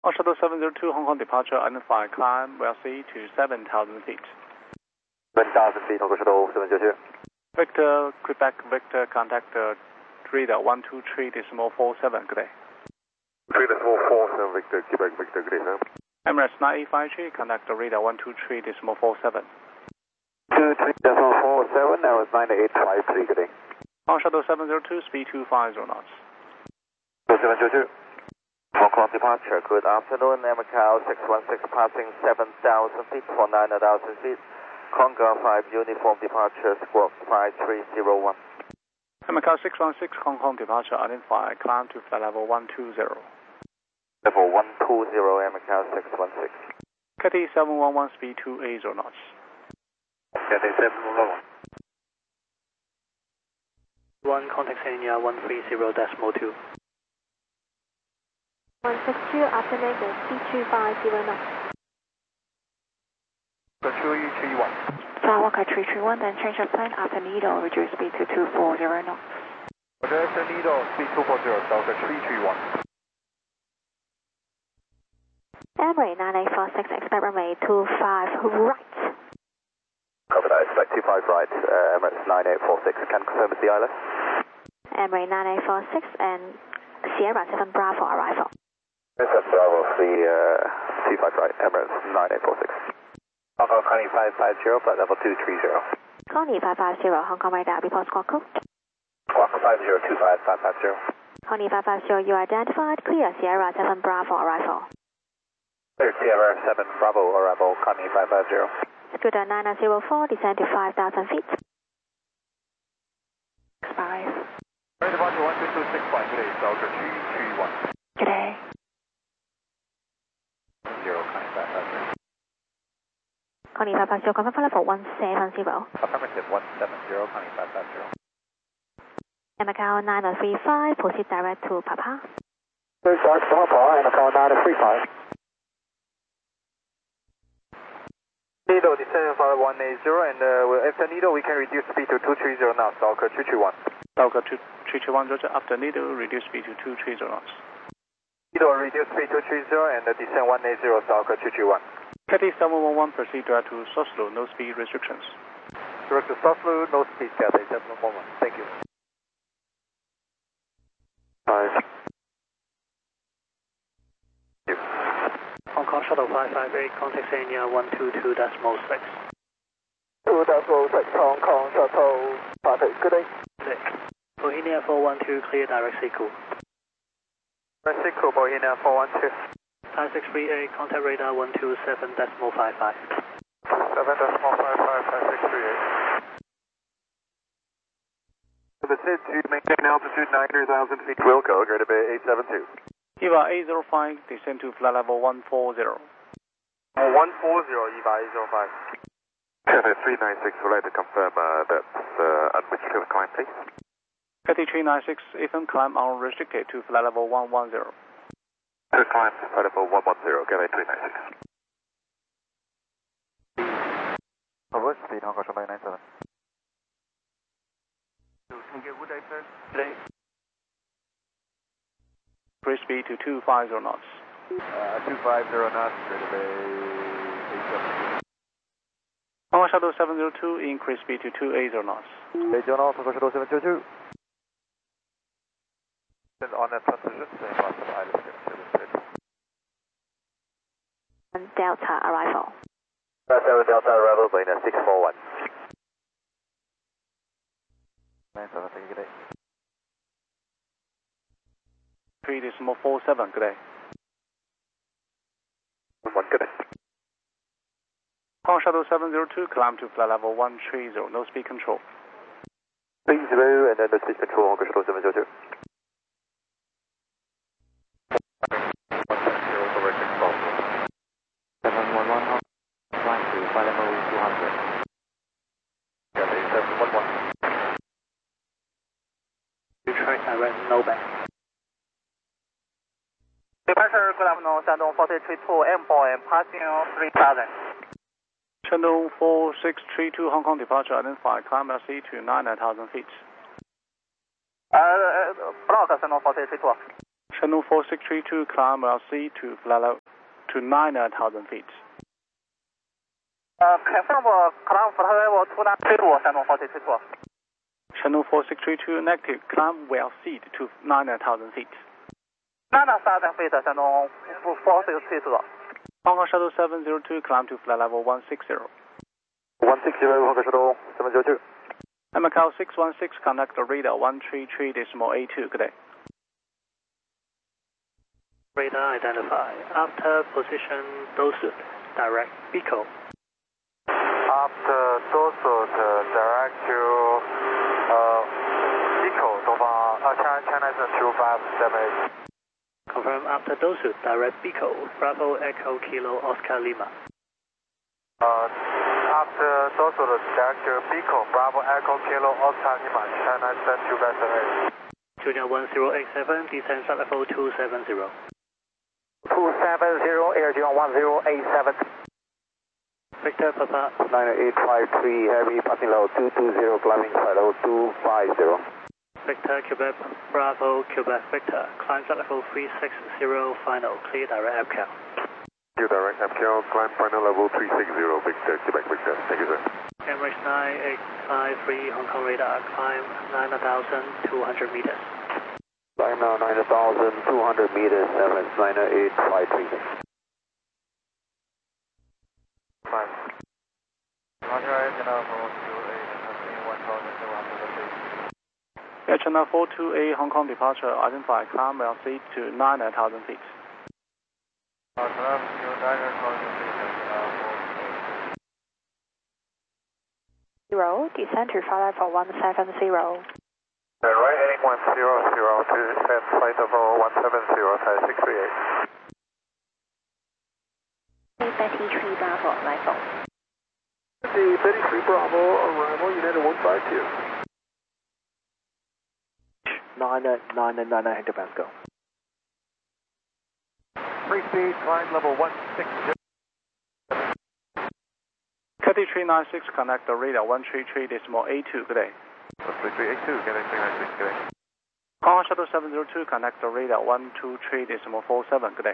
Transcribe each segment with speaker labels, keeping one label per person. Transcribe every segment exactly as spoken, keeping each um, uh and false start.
Speaker 1: On Shuttle seven zero two, Hong Kong departure, identify climb, we'll see to seven thousand feet.
Speaker 2: seven thousand feet, Hong Kong Shuttle seven zero two.
Speaker 1: Victor, Quebec, Victor, contact uh, radar one two three decimal four seven, good day.
Speaker 2: three decimal four seven, Victor, Quebec, Victor, good day, sir.
Speaker 1: Emirates nine eight five three, contact radar one two three decimal four seven.
Speaker 2: two three decimal four seven, that was nine eight five three, good day.
Speaker 1: On Shuttle seven zero two, speed two five zero knots.
Speaker 2: seven zero two. Hong Kong departure, good afternoon, Macau six one six passing seven thousand feet for nine thousand feet. Conga five uniform departure, squawk five three zero one.
Speaker 1: Macau six one six, Hong Kong departure, identify climb to flight level one two zero.
Speaker 2: Level one two zero, Macau six one six.
Speaker 1: K T seven one one, speed two eight zero knots.
Speaker 2: K T seven one one.
Speaker 3: one, contact Sanya one three zero decimal two.
Speaker 4: one six two, after negative, speed two five zero knots.
Speaker 2: three three one.
Speaker 4: Skywalker three three one, then change of plan after needle, reduce speed to two four zero knots.
Speaker 2: After needle, speed two four zero, Skywalker three three one.
Speaker 4: Emirates nine eight four six, expect runway two five right.
Speaker 2: Copy that, expect two five right, uh, Emirates nine eight four six, can confirm with the I L S.
Speaker 4: Emirates nine eight four six and Sierra seven Bravo arrival.
Speaker 2: seven Bravo, the uh, two five right, Emirates nine eight four six. Hong Kong Connie five five zero, flight level two three zero.
Speaker 4: Connie five five zero, Hong Kong radar, report squawk code.
Speaker 2: Squawk five zero two five five five zero.
Speaker 4: Connie five five zero, you identified, clear Sierra seven Bravo arrival.
Speaker 2: Clear Sierra seven Bravo arrival, Connie five five zero.
Speaker 4: Scooter nine nine zero four, descend to five thousand feet. Five.
Speaker 2: Departure one two two six one, good day, Skywalker three three one.
Speaker 4: Good day.
Speaker 2: Zero, Connie five five zero.
Speaker 4: Connie five five zero, confirm for level one seven zero.
Speaker 2: Affirmative one seven zero, Connie five five zero.
Speaker 4: Macau nine nine three five, proceed direct to Papa.
Speaker 2: Good start, Papa, Macau nine nine three five. Needle descending for one eight zero, and uh, after needle we can reduce speed to two three zero knots, Skywalker two three one.
Speaker 1: Skywalker two three one, Roger, after needle, reduce speed to two three zero knots.
Speaker 2: Needle reduce speed two three zero and uh, descend one eight zero, Skywalker two three one.
Speaker 1: K T seven one one, proceed direct to Soslo, no speed restrictions.
Speaker 2: Direct to Soslo, no speed, K T seven one one, thank you. Five.
Speaker 3: Hong Kong Shuttle five five eight, contact Sanya one two two decimal six.
Speaker 2: two decimal six, Hong Kong Shuttle five eight, good day.
Speaker 3: Six. Bohemia four one two, clear direct Sequel.
Speaker 2: Direct Sequel, Bohemia four one two.
Speaker 3: Thai six three eight, contact radar one two seven decimal five five.
Speaker 2: seven decimal five five, Thai six three eight. Proceed to maintain altitude nine thousand feet. Wilco, Greater Bay eight seven two.
Speaker 1: Eva eight zero five, descend to flight level one four zero.
Speaker 2: one four zero, Eva eight zero five. Kevin three nine six, would like to confirm uh, that's uh, unrestricted climb, please.
Speaker 1: K T three nine six, Ethan climb unrestricted to flight level one one zero.
Speaker 2: Good climb, flight level one one zero, Kevin three nine six. Over, speed Hong Kong nine nine seven. Thank you, good day, sir.
Speaker 3: Good day.
Speaker 1: Increase speed to two five zero knots.
Speaker 2: Uh, two five zero knots, Greater Bay eight seven two.
Speaker 1: Hong Kong Shuttle seven zero two, increase speed to two eight zero knots.
Speaker 2: Hey, John, Hong Kong Shuttle seven zero two. And on that transition, same path of Island Service.
Speaker 4: Delta arrival.
Speaker 2: seven Delta arrival, Bohemia six four one. nine seven, thank you, good day.
Speaker 1: three decimal four seven, good day.
Speaker 2: One, good day.
Speaker 1: Hong Kong Shuttle seven zero two, climb to flight level one three zero, no speed control.
Speaker 2: three zero, and then the speed control, Hong Kong Shuttle seven zero two. seven one one, flying to flight level two hundred. seven one one.
Speaker 3: Detroit direct, no back.
Speaker 2: Departure, good afternoon, Shandong four six three two, M point, passing three thousand.
Speaker 1: Shandong four six three two, Hong Kong departure, identify climb L C to nine thousand feet.
Speaker 2: Uh, block Shandong four six three two.
Speaker 1: Channel four six three two, climb L C to flat level to nine thousand feet.
Speaker 5: Uh, confirm uh, climb flat level two nine three two, Channel four six three two.
Speaker 1: Channel four six three two, negative, climb well seat to nine thousand feet.
Speaker 5: nine thousand feet, Channel four six three two.
Speaker 1: Hong Kong Shuttle seven zero two, climb to flat level one six zero.
Speaker 2: one six zero, Hong Kong Shuttle seven zero two.
Speaker 1: M Macau six one six, contact the radar one three three decimal eight two, good day.
Speaker 3: Radar identify. After position Dosud, direct Bico.
Speaker 2: After Dosud, direct to uh, Bico, Dongfang, uh, China, China two five seven eight.
Speaker 3: Confirm after Dosud, direct Bico, Bravo Echo Kilo Oscar Lima.
Speaker 2: Uh, after Dosud, direct to Bico, Bravo Echo Kilo Oscar Lima, China two five seven eight.
Speaker 3: Junior one zero eight seven, descend flight level two seven zero.
Speaker 5: two seven zero, Air June one zero eight seven.
Speaker 3: Victor Papa.
Speaker 2: nine eight five three, heavy passing level two two zero, climbing flight level two five zero.
Speaker 3: Victor Quebec Bravo Quebec Victor, climb flight level three six zero, final, clear direct A P C A L.
Speaker 2: Clear direct A P C A L, climb final level three six zero, Victor Quebec Victor. Thank you, sir.
Speaker 3: Emirates nine eight five three, Hong Kong radar, climb nine thousand two hundred meters.
Speaker 2: Climb now nine thousand two hundred meters, seven nine eight five three. Five. Roger, channel four two eight, one thousand two hundred feet.
Speaker 1: Air Channel four two eight, Hong Kong departure, identify, climb L C to nine thousand feet.
Speaker 2: Uh, climb to nine thousand feet, uh,
Speaker 4: Zero, descend to flight level one seven zero.
Speaker 2: right heading one zero zero to descend flight level one seven zero, size six three eight.
Speaker 4: Betty three Bravo, arrival.
Speaker 6: The Betty three Bravo, arrival, United one five two. nine nine nine nine hectopascal.
Speaker 2: Free speed, climb level one six zero.
Speaker 1: K T three nine six, connect the radar one three three decimal eight two, good day.
Speaker 2: three three eight two, K T three nine six, good day.
Speaker 1: Hong Kong Shuttle seven zero two, connect the radar one two three decimal four seven, good day.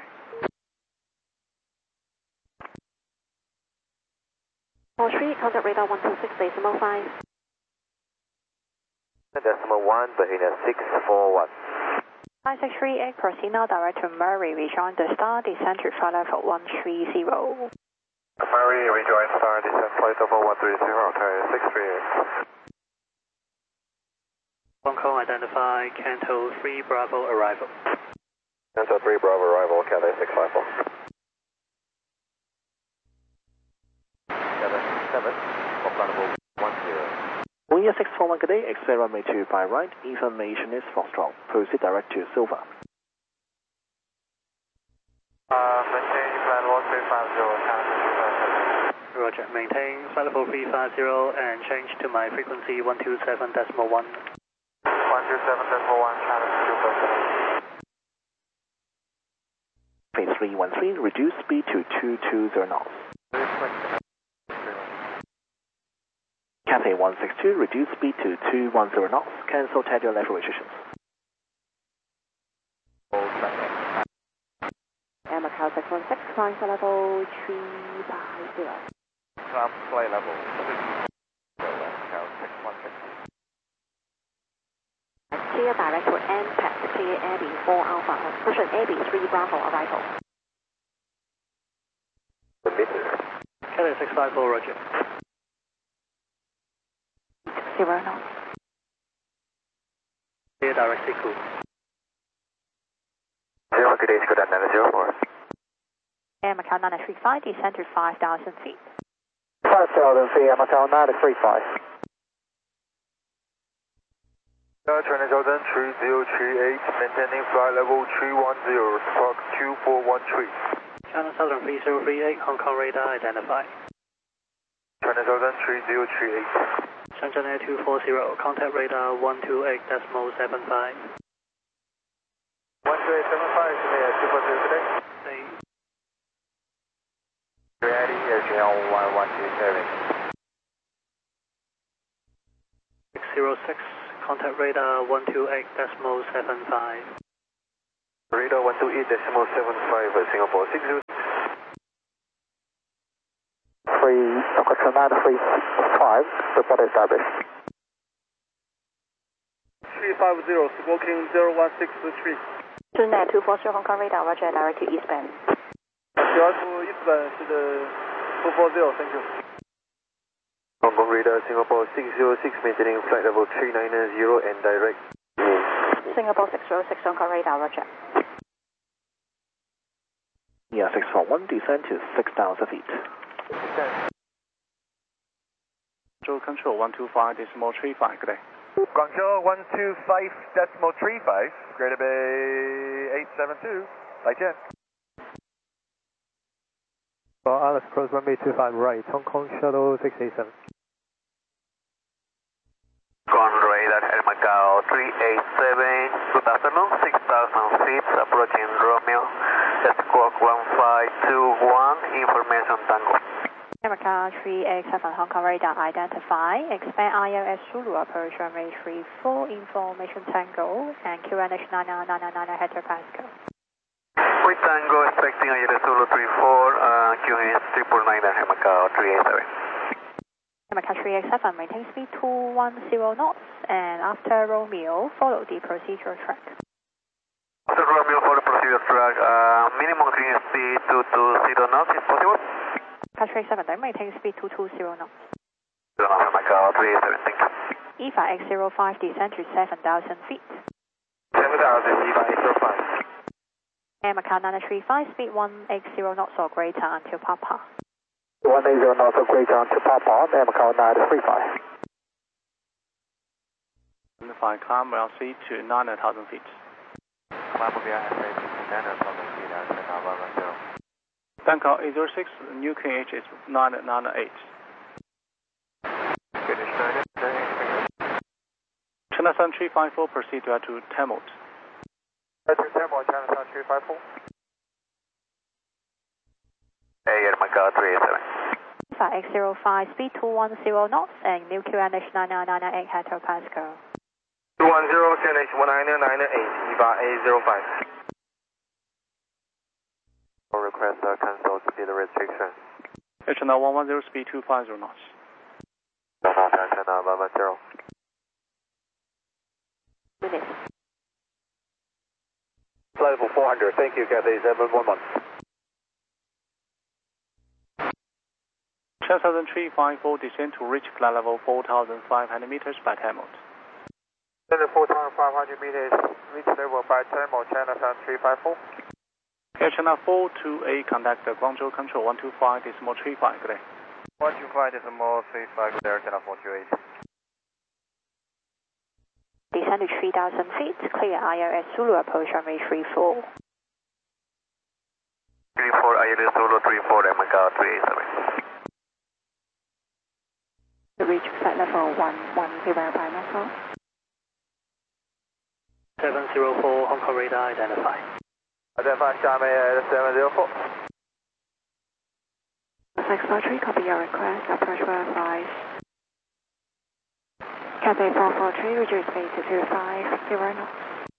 Speaker 4: four three, contact radar one two six decimal five.
Speaker 2: Decimal one, Bahia six four one.
Speaker 4: five six three eight, proceed now direct to Murray, rejoin the star, descend to flight level one three zero.
Speaker 2: Murray, rejoin star, descend flight level one three zero, carrier six three eight.
Speaker 3: Hong Kong identify, Canto three Bravo arrival.
Speaker 2: Canto three Bravo arrival, Canto six five four. seven seven, flight level one zero.
Speaker 6: Wind six four one, good day, exit runway two by right, information is Foxtrot, proceed direct to Silva.
Speaker 2: Uh, maintain flight level three five zero, Canto two five seven.
Speaker 3: Roger, maintain flight level three five zero and change to my frequency one two seven decimal one.
Speaker 2: one two seven decimal one, Canto two five seven.
Speaker 6: Phase three one three, reduce speed to two two zero knots. Cathay one six two, reduce speed to two one zero knots, cancel tactical level restrictions.
Speaker 4: Air Macau six one six, climb to level three five zero.
Speaker 2: Climb flight level Macau six one six.
Speaker 4: Clear direct to N P A C, clear Abbey four Alpha, cushion Abbey three Bravo, arrival.
Speaker 2: The meter.
Speaker 3: Cathay six five four, roger.
Speaker 4: Zero knots.
Speaker 3: Clear direct Siku.
Speaker 2: Zero, good day, Skoda nine zero four.
Speaker 4: Air Macau nine three five, descend to five thousand feet.
Speaker 5: five thousand feet, Air Macau nine three five.
Speaker 2: China Southern three zero three eight, maintaining flight level three one zero, spark two four one three.
Speaker 3: China Southern three zero three eight, Hong Kong radar identify.
Speaker 2: China Southern three zero three eight.
Speaker 3: Shenzhen Air two four zero, contact radar one two eight decimal seven five.
Speaker 2: one two eight seven five, Air two four zero today. Ready, Air Channel one one two seven.
Speaker 3: six zero six, contact radar one two eight decimal seven five.
Speaker 2: Ready, three decimal seven five, Singapore six zero.
Speaker 6: three, Control nine three five, report established.
Speaker 5: three five zero, smoking zero one six three.
Speaker 4: Tonight two four zero Hong Kong radar, Roger, direct to eastbound.
Speaker 5: Direct to eastbound是的two four zero, thank you.
Speaker 2: Hong Kong radar Singapore six zero six, maintaining flight level three nine zero and direct.
Speaker 4: Singapore six zero six Hong Kong radar, Roger.
Speaker 6: Yeah, six four one, descend to six thousand feet.
Speaker 1: Control Control one two five decimal three five, good day.
Speaker 7: Guangzhou one two five decimal three five, Greater Bay eight seven two, light jet.
Speaker 8: For Alice Cross runway two five right, Hong Kong Shuttle six eight seven.
Speaker 2: Conway at Macau three eight seven, good afternoon, six thousand feet, approaching Romeo, squawk one five two one, information Tango.
Speaker 4: Macau three eight seven Hong Kong radar identify, expand I L S Zulu approach runway three four, information Tango, and Q N H nine nine nine nine Hector Pascal.
Speaker 2: With Tango expecting I L S Zulu three four, uh, Q N H triple nine nine Macau three eight seven.
Speaker 4: Macau three eight seven, maintain speed two one zero knots, and after Romeo, follow the procedural track.
Speaker 2: After Romeo, follow the procedural track, uh, minimum clean speed two two zero knots is possible?
Speaker 4: Macau three eight seven, then maintain speed two two zero knots.
Speaker 2: Macau three eight seven, thank you.
Speaker 4: E V A X zero five, descend to seven thousand feet.
Speaker 2: seven thousand, E V A X zero five.
Speaker 4: And Macau nine three five, speed one eight zero knots or greater until Papa.
Speaker 6: one eight zero knots or greater to Papa, Macau nine three five.
Speaker 1: Five climb L C to nine thousand feet.
Speaker 2: Climb via S A to nine thousand feet and ten one one zero.
Speaker 1: Bangkok eight zero six, new K H is nine nine eight.
Speaker 2: Finish nine nine eight.
Speaker 1: China Sun three five four, proceed to to Tamil.
Speaker 7: To Tamil, China Sun three five four.
Speaker 2: Air Macau three eight seven.
Speaker 4: E V A X zero five, speed two one zero knots, and new Q N H nine nine nine eight Hector Pascal.
Speaker 2: two one zero, Q N H one nine nine eight, E V A A zero five. Request uh, cancel speed restriction.
Speaker 1: H N L one one zero, speed two five zero knots.
Speaker 2: H N L one one zero.
Speaker 4: Units.
Speaker 7: Flight level four hundred, thank you, Cathay seven one one.
Speaker 1: China Southern three five four, descend to reach flight level four thousand five hundred meters by Tamil.
Speaker 7: Descend four thousand five hundred meters, reach level by Tamil, China Sun three five four.
Speaker 1: H N L four two eight, contact Guangzhou Control one two five decimal three five, good day.
Speaker 7: one two five decimal three five, there, China four two eight.
Speaker 4: Descend to three thousand feet, clear I L S Zulu approach runway three four.
Speaker 2: three four, I L S Zulu three four, Macau three eight seven.
Speaker 4: Reach flight level one one zero by Macau.
Speaker 3: seven zero four Hong Kong radar identify.
Speaker 7: Identify Xiamen seven zero four.
Speaker 4: six four three, copy your request, approach verified. Cathay four four three, reduce speed to two five zero knots.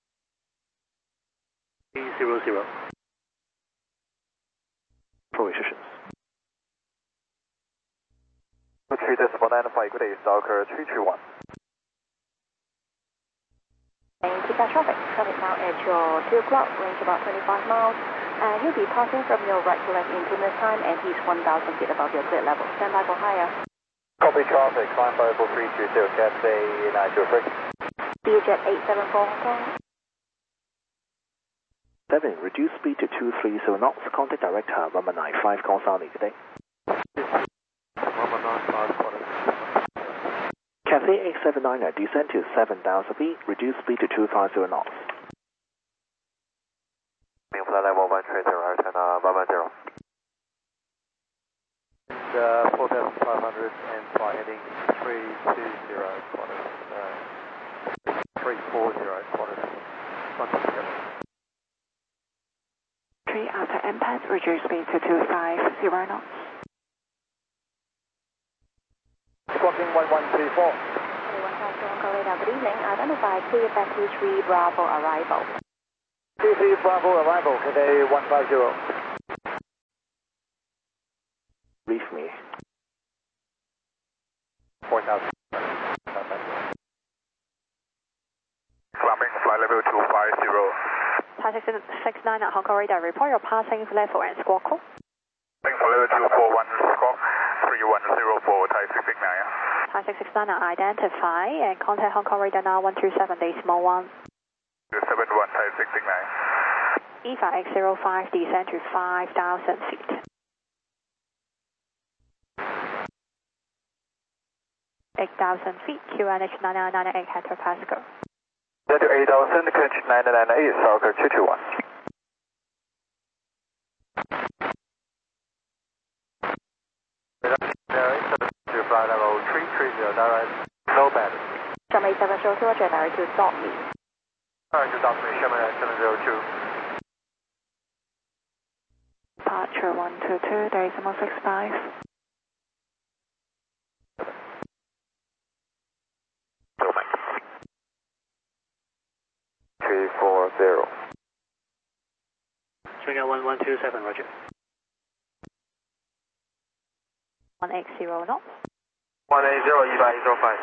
Speaker 3: three zero zero.
Speaker 6: Provisions.
Speaker 7: three decimal nine five, good day, Stalker three two one.
Speaker 4: And keep that traffic. Traffic now at your two o'clock, range about twenty-five miles. And he'll be passing from your right to left increment time, and he's one thousand feet above your grid level. Stand by for higher.
Speaker 7: Copy traffic, climb level three two zero, Cathay nine two three.
Speaker 4: Learjet eight seven four Hong Kong.
Speaker 6: seven, reduce speed to two three zero knots, contact director one one nine five, call Sally, good day.
Speaker 2: one one nine five,
Speaker 6: Cathay eight seven nine, descend to seven thousand feet, reduce speed to two five zero knots.
Speaker 2: Flight level one three zero, H N L one one zero.
Speaker 7: Uh, four thousand five hundred and fly heading three two zero, quarters, uh, three four zero, quarters, one two zero.
Speaker 4: Three after impact, reduce speed to two five zero knots.
Speaker 7: Squawking one one two four.
Speaker 4: Hong Kong radar, good evening. Identify clear back to three Bravo arrival.
Speaker 5: T C Bravo arrival, Cathay one five zero.
Speaker 6: Reach me.
Speaker 7: four thousand.
Speaker 2: Climbing flight level two five zero.
Speaker 4: Thai six six nine at Hong Kong radar, report your passing level and squawk call.
Speaker 2: Climbing flight level two four one, squawk three one zero four, Thai six six nine.
Speaker 4: Thai six six nine identify and contact Hong Kong radar now one two seven decimal one.
Speaker 2: seven one, Thai six six nine.
Speaker 4: E five X zero five descend to five thousand feet. eight thousand feet, Q N H nine nine nine eight hectopascal.
Speaker 2: Then to eight thousand, Q N H nine nine nine eight, Southern two two one.
Speaker 7: To flight level three three zero, direct, no battery.
Speaker 4: Xiamen seven zero two, Roger, direct to stop me.
Speaker 7: Direct to stop me, Xiamen seven zero two.
Speaker 4: Departure one two two, decimal six five.
Speaker 2: three four zero.
Speaker 3: Swing out one one two seven, Roger.
Speaker 4: one eight zero knots.
Speaker 2: one eight zero, E five zero five.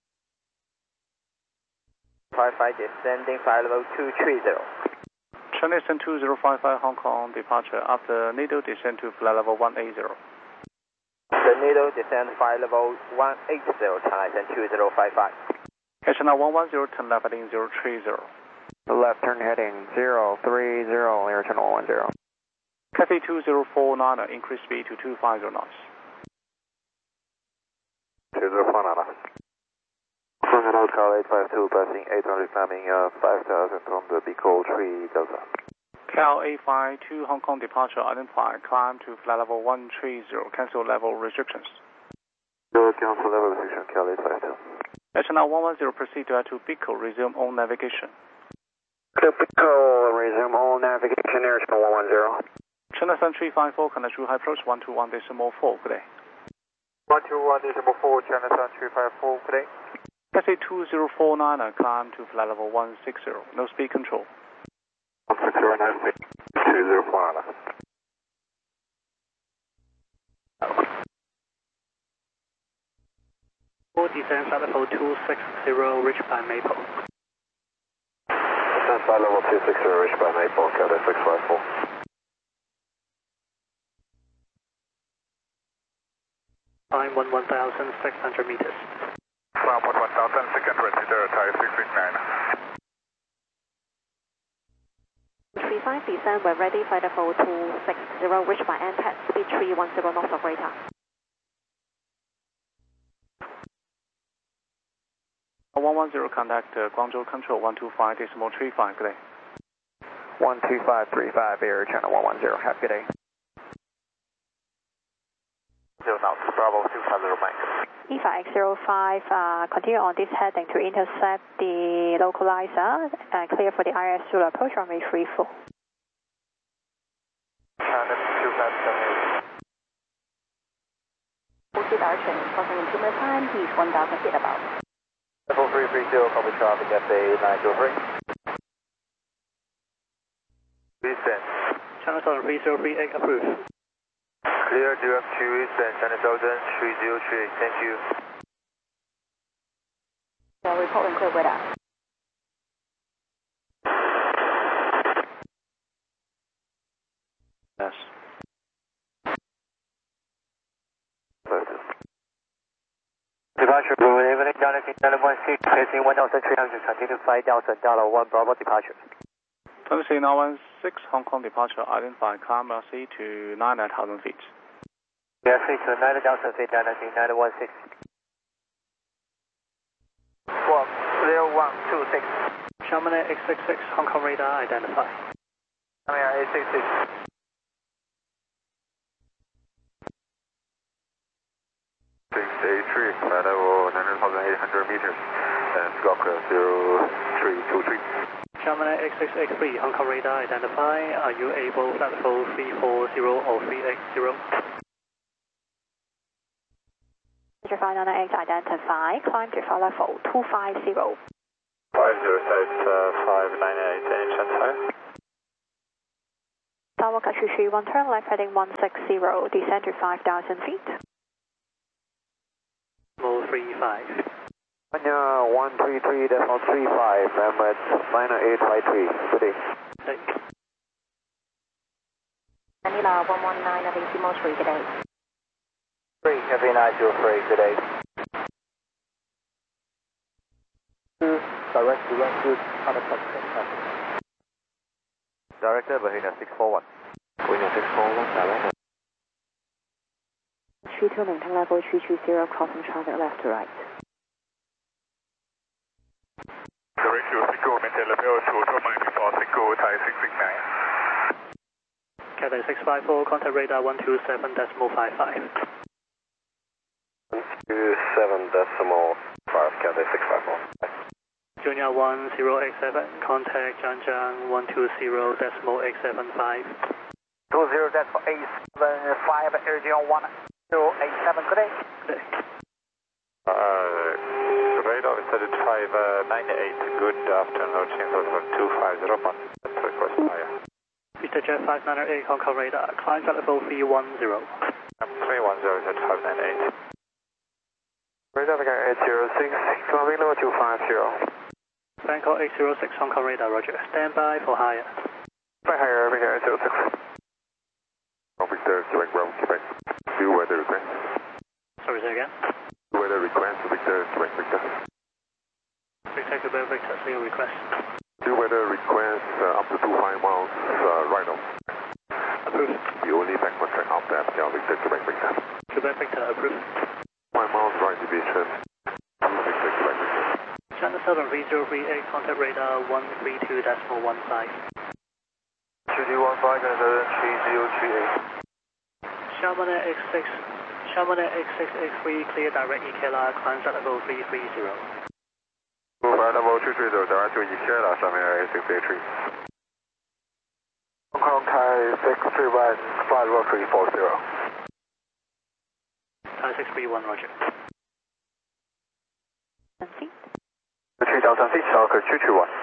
Speaker 2: five five descending, flight level two three zero.
Speaker 1: China Eastern two zero five five Hong Kong departure after needle descend to flight level one eight zero.
Speaker 2: The needle descend flight level one eight zero, China Eastern two zero five five.
Speaker 1: China one one zero, turn left heading zero three zero.
Speaker 5: Left turn heading zero three zero, air channel one one zero.
Speaker 1: Cathay two zero four nine, increase speed to two five zero knots.
Speaker 2: two zero four nine. From the Cal eight five two, passing eight hundred, climbing uh, five thousand on the Bicol three Delta.
Speaker 1: Cal eight five two Hong Kong departure identified, climb to flight level one three zero, cancel level restrictions.
Speaker 2: Go cancel level restriction, Cal eight five two.
Speaker 1: China one one zero, proceed to Bicol, resume all navigation.
Speaker 5: Bicol, resume all navigation, air channel one one zero.
Speaker 1: China Sun three five four, connect to high approach one two one decimal four, good day.
Speaker 7: one two one decimal four, China Sun three five four, good day.
Speaker 1: Cathay two zero four nine, climb to flight level one six zero, no speed control.
Speaker 2: one six zero nine six, two zero four nine.
Speaker 3: Four descend flight level two six zero, reached by Maple.
Speaker 2: Descend flight level two six zero, reached by Maple, Cathay six five four.
Speaker 3: Climb one one thousand six hundred meters.
Speaker 2: Climb one one thousand six hundred meters, Thai six six nine.
Speaker 4: three five descend, we're ready, flight level two six zero, reached by N P A D, speed three one zero knots of radar.
Speaker 1: one one zero, contact uh, Guangzhou Control one two five decimal three five, good day.
Speaker 5: one two five three five, air channel one one zero, have a good day.
Speaker 2: zero knots, Bravo two five zero Mike.
Speaker 4: E five X zero five, uh, continue on this heading to intercept the localizer, uh, clear for the I S Zulu approach runway three four.
Speaker 7: China two five seven eight.
Speaker 4: Proceed direction, crossing instrument time, he's one thousand feet about.
Speaker 2: Level three three zero, copy traffic, F A nine two three. Descend.
Speaker 3: China Sun three zero three eight, approved.
Speaker 2: Clear direct to Eastern, China Southern three zero three, thank you.
Speaker 4: So report when clear with us.
Speaker 1: Yes.
Speaker 2: Departure, good evening, Jonathan, Delta one six, facing one thousand three hundred, continue flight Delta, Delta one, Bravo departure.
Speaker 1: Tennessee nine one six Hong Kong departure identified, climb L C to nine thousand feet.
Speaker 2: L C to nine thousand feet, Jonathan, nine one six. Squawk zero one two six.
Speaker 3: Chamonix X six six, Hong Kong radar identified.
Speaker 2: Chamonix X six six. six eight three, flight level nine thousand eight hundred meters, and squawk zero three two three.
Speaker 3: Chamonix X six X three, Hong Kong radar identified. Are you able flight level three four zero or three eight zero?
Speaker 4: Roger five nine eight identified, climb to flight level two five zero.
Speaker 2: five zero six, uh, five nine eight, any chance higher?
Speaker 4: Tower Country three one, turn left heading one six zero, descend to five thousand feet.
Speaker 3: Decimal three five.
Speaker 2: one three three decimal three five, I'm at final eight five three, good day.
Speaker 3: Take.
Speaker 9: Manila one one nine at decimal three, good day.
Speaker 2: three, Cafe nine zero three, good day.
Speaker 8: Direct to Westwood, other traffic.
Speaker 2: Director, Bahina six four one.
Speaker 6: Bahina six four one, direct.
Speaker 9: three two, maintain level three three zero, crossing traffic left to right.
Speaker 10: Direct to Single, maintain level two two nine before Single, Thai six six nine.
Speaker 3: Cathay six five four, contact radar one two seven decimal five five.
Speaker 2: one two seven decimal five, Cathay six five four.
Speaker 3: Junior one zero eight seven, contact Jiangjiang one two zero decimal eight seven five.
Speaker 2: two zero decimal eight seven five, Air Junior one zero eight seven, good day.
Speaker 3: Good day.
Speaker 10: Uh, radar is at five ninety-eight, good afternoon, change over two five zero one, that's request higher.
Speaker 3: Mister Jet five nine eight, Hong Kong radar, climb at level three one zero.
Speaker 10: three one zero is at five ninety-eight.
Speaker 2: Radar again eight zero six, climbing level two five zero.
Speaker 3: Bangkok eight zero six, Hong Kong radar, roger. Stand by for higher.
Speaker 2: By higher, Victor eight zero six.
Speaker 10: Victor, Quebec, Bravo, Quebec. Do weather request.
Speaker 3: Sorry, say again.
Speaker 10: Do weather request, Victor, Quebec, Victor.
Speaker 3: Victor, Quebec, Victor, see your request.
Speaker 10: Do weather request uh, up to two five miles uh, right off.
Speaker 3: Approved.
Speaker 10: The only backward track out there, yeah, Victor, Quebec, Victor.
Speaker 3: Quebec, Victor, approved.
Speaker 10: five miles right division. Victor, Quebec, Victor.
Speaker 3: China Southern three zero three eight, contact radar one three two decimal one five.
Speaker 2: three one five, three zero three eight.
Speaker 3: Chamonix X six, Chamonix X six X three, clear direct E K L R, climbs at level three three zero.
Speaker 10: Move at level three three zero, direct to E K L R, Chamonix X six eight three.
Speaker 2: Hong Kong Thai six three one, five zero three four zero.
Speaker 3: Thai six three one, roger.
Speaker 2: three thousand feet, Stalker two two one.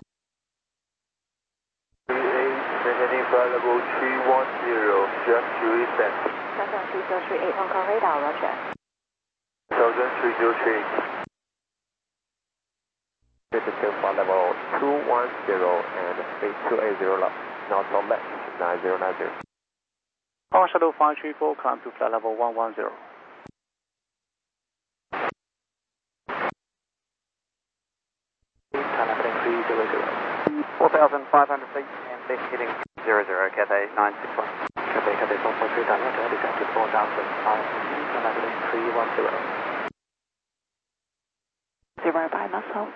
Speaker 2: three eight, maintaining flight level three one zero, just to descent.
Speaker 9: Southern three zero three eight, Hong Kong radar, roger.
Speaker 2: Southern three zero three eight.
Speaker 8: This is flight level two one zero and speed two eight zero left, north or left, nine zero nine zero.
Speaker 1: Power Shuttle five three four, climb to flight level one one zero.
Speaker 5: four thousand five hundred feet and left heading zero zero, Cathay nine six one.
Speaker 6: Cathay, Cathay four four three, direct, descend to four thousand five hundred feet, and level three one zero.
Speaker 9: Zero by muscle.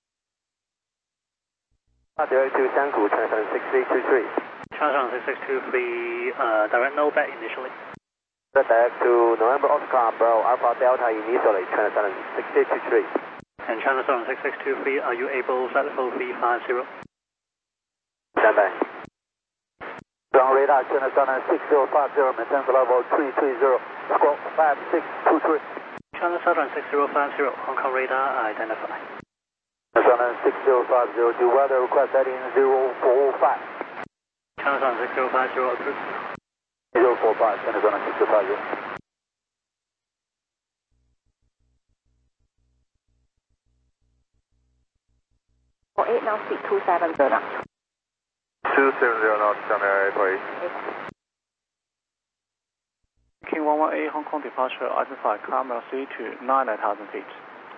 Speaker 2: Direct to Shankou, China six six two three.
Speaker 3: China six six two three, uh, direct no back initially.
Speaker 2: Direct to November Oscar, Bravo, Alpha Delta initially, China six six two three.
Speaker 3: And China Southern six six two three, are you able flight level three five zero?
Speaker 2: Stand by. Ground radar, China Southern six zero five zero, maintain level three three zero, squawk five six two three.
Speaker 3: China Southern six zero five zero, Hong Kong radar, identify.
Speaker 2: China Southern six zero five zero, do weather request heading zero four five.
Speaker 3: China Southern six zero five zero, approved.
Speaker 2: zero four five, China Southern six zero five zero.
Speaker 9: four eight now, speed two seven zero knots.
Speaker 10: two seven zero knots, Chamonix eight.
Speaker 1: King one one eight, Hong Kong departure, identify climb L C to nine thousand feet.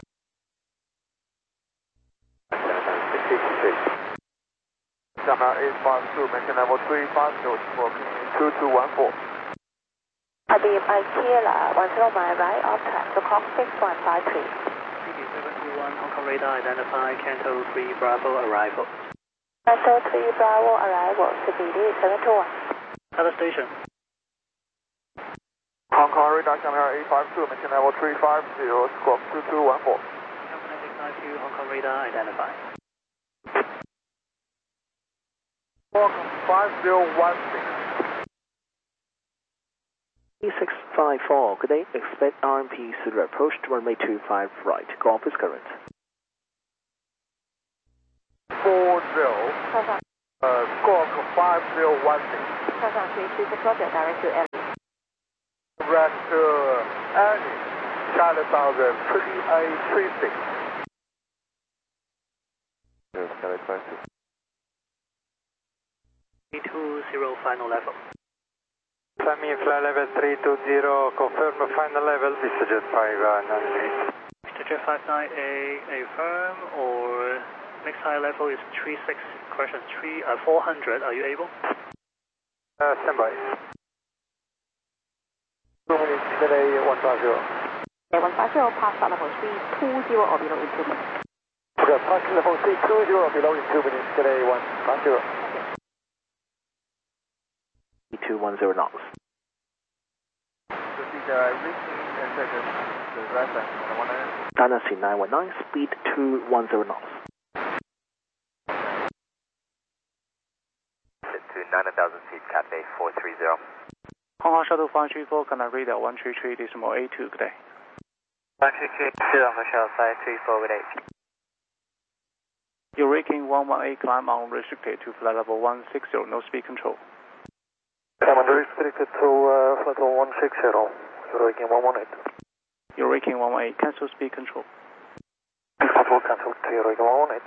Speaker 2: six six two. Chamonix eight five two, maintain level three five zero, two two one four.
Speaker 9: Abim, I clear one zero my right off track to Cox six one five three.
Speaker 3: C D seven two one, Hong Kong radar, identify, Canto three Bravo, arrival.
Speaker 9: Canto three Bravo, arrival, speed seven two one.
Speaker 3: Other station.
Speaker 2: Hong Kong radar, Chamonix eight five two, maintain level three five zero, squawk two two one four.
Speaker 3: Chamonix eight five two, Hong Kong radar, identify.
Speaker 2: Squawk five zero one six.
Speaker 6: E six five four, good day. Expect R M P through approach to runway two five right. Golf is current.
Speaker 2: four zero. Uh, squawk
Speaker 7: five zero one six.
Speaker 9: Southbound three two six, Roger, direct to Ellie.
Speaker 7: Direct to Ellie, Charlie Thousand, three eight three six.
Speaker 8: Yes, Charlie five six.
Speaker 3: three two zero, final level.
Speaker 10: Climb in flight level three two zero, confirm final level, VistaJet five nine eight.
Speaker 3: VistaJet five nine eight, a firm or next high level is three six, correction, three, uh, four hundred, are you able?
Speaker 10: Uh, standby.
Speaker 7: two minutes, delay one five zero.
Speaker 9: Okay, one five zero, pass flight level three two zero or below in two minutes.
Speaker 7: Okay, pass level three two zero below in two minutes, delay one five zero.
Speaker 6: two one zero knots.
Speaker 7: Proceed uh, reaching and second, the reference one hundred.
Speaker 6: Dynasty nine one nine, speed two one zero knots.
Speaker 2: To nine thousand feet, Cathay four three zero.
Speaker 1: Hong Kong Shuttle five three four, can I read at one three three decimal eight two, good day.
Speaker 2: one three three, Hong Kong Shuttle five three four with eight.
Speaker 1: You're raking one one eight, climb unrestricted to flight level one six zero, no speed control.
Speaker 7: Climb unrestricted to uh, flight level one six zero, you're raking one one eight.
Speaker 1: You're raking one one eight, cancel speed control.
Speaker 7: Control cancel, you're raking one one eight.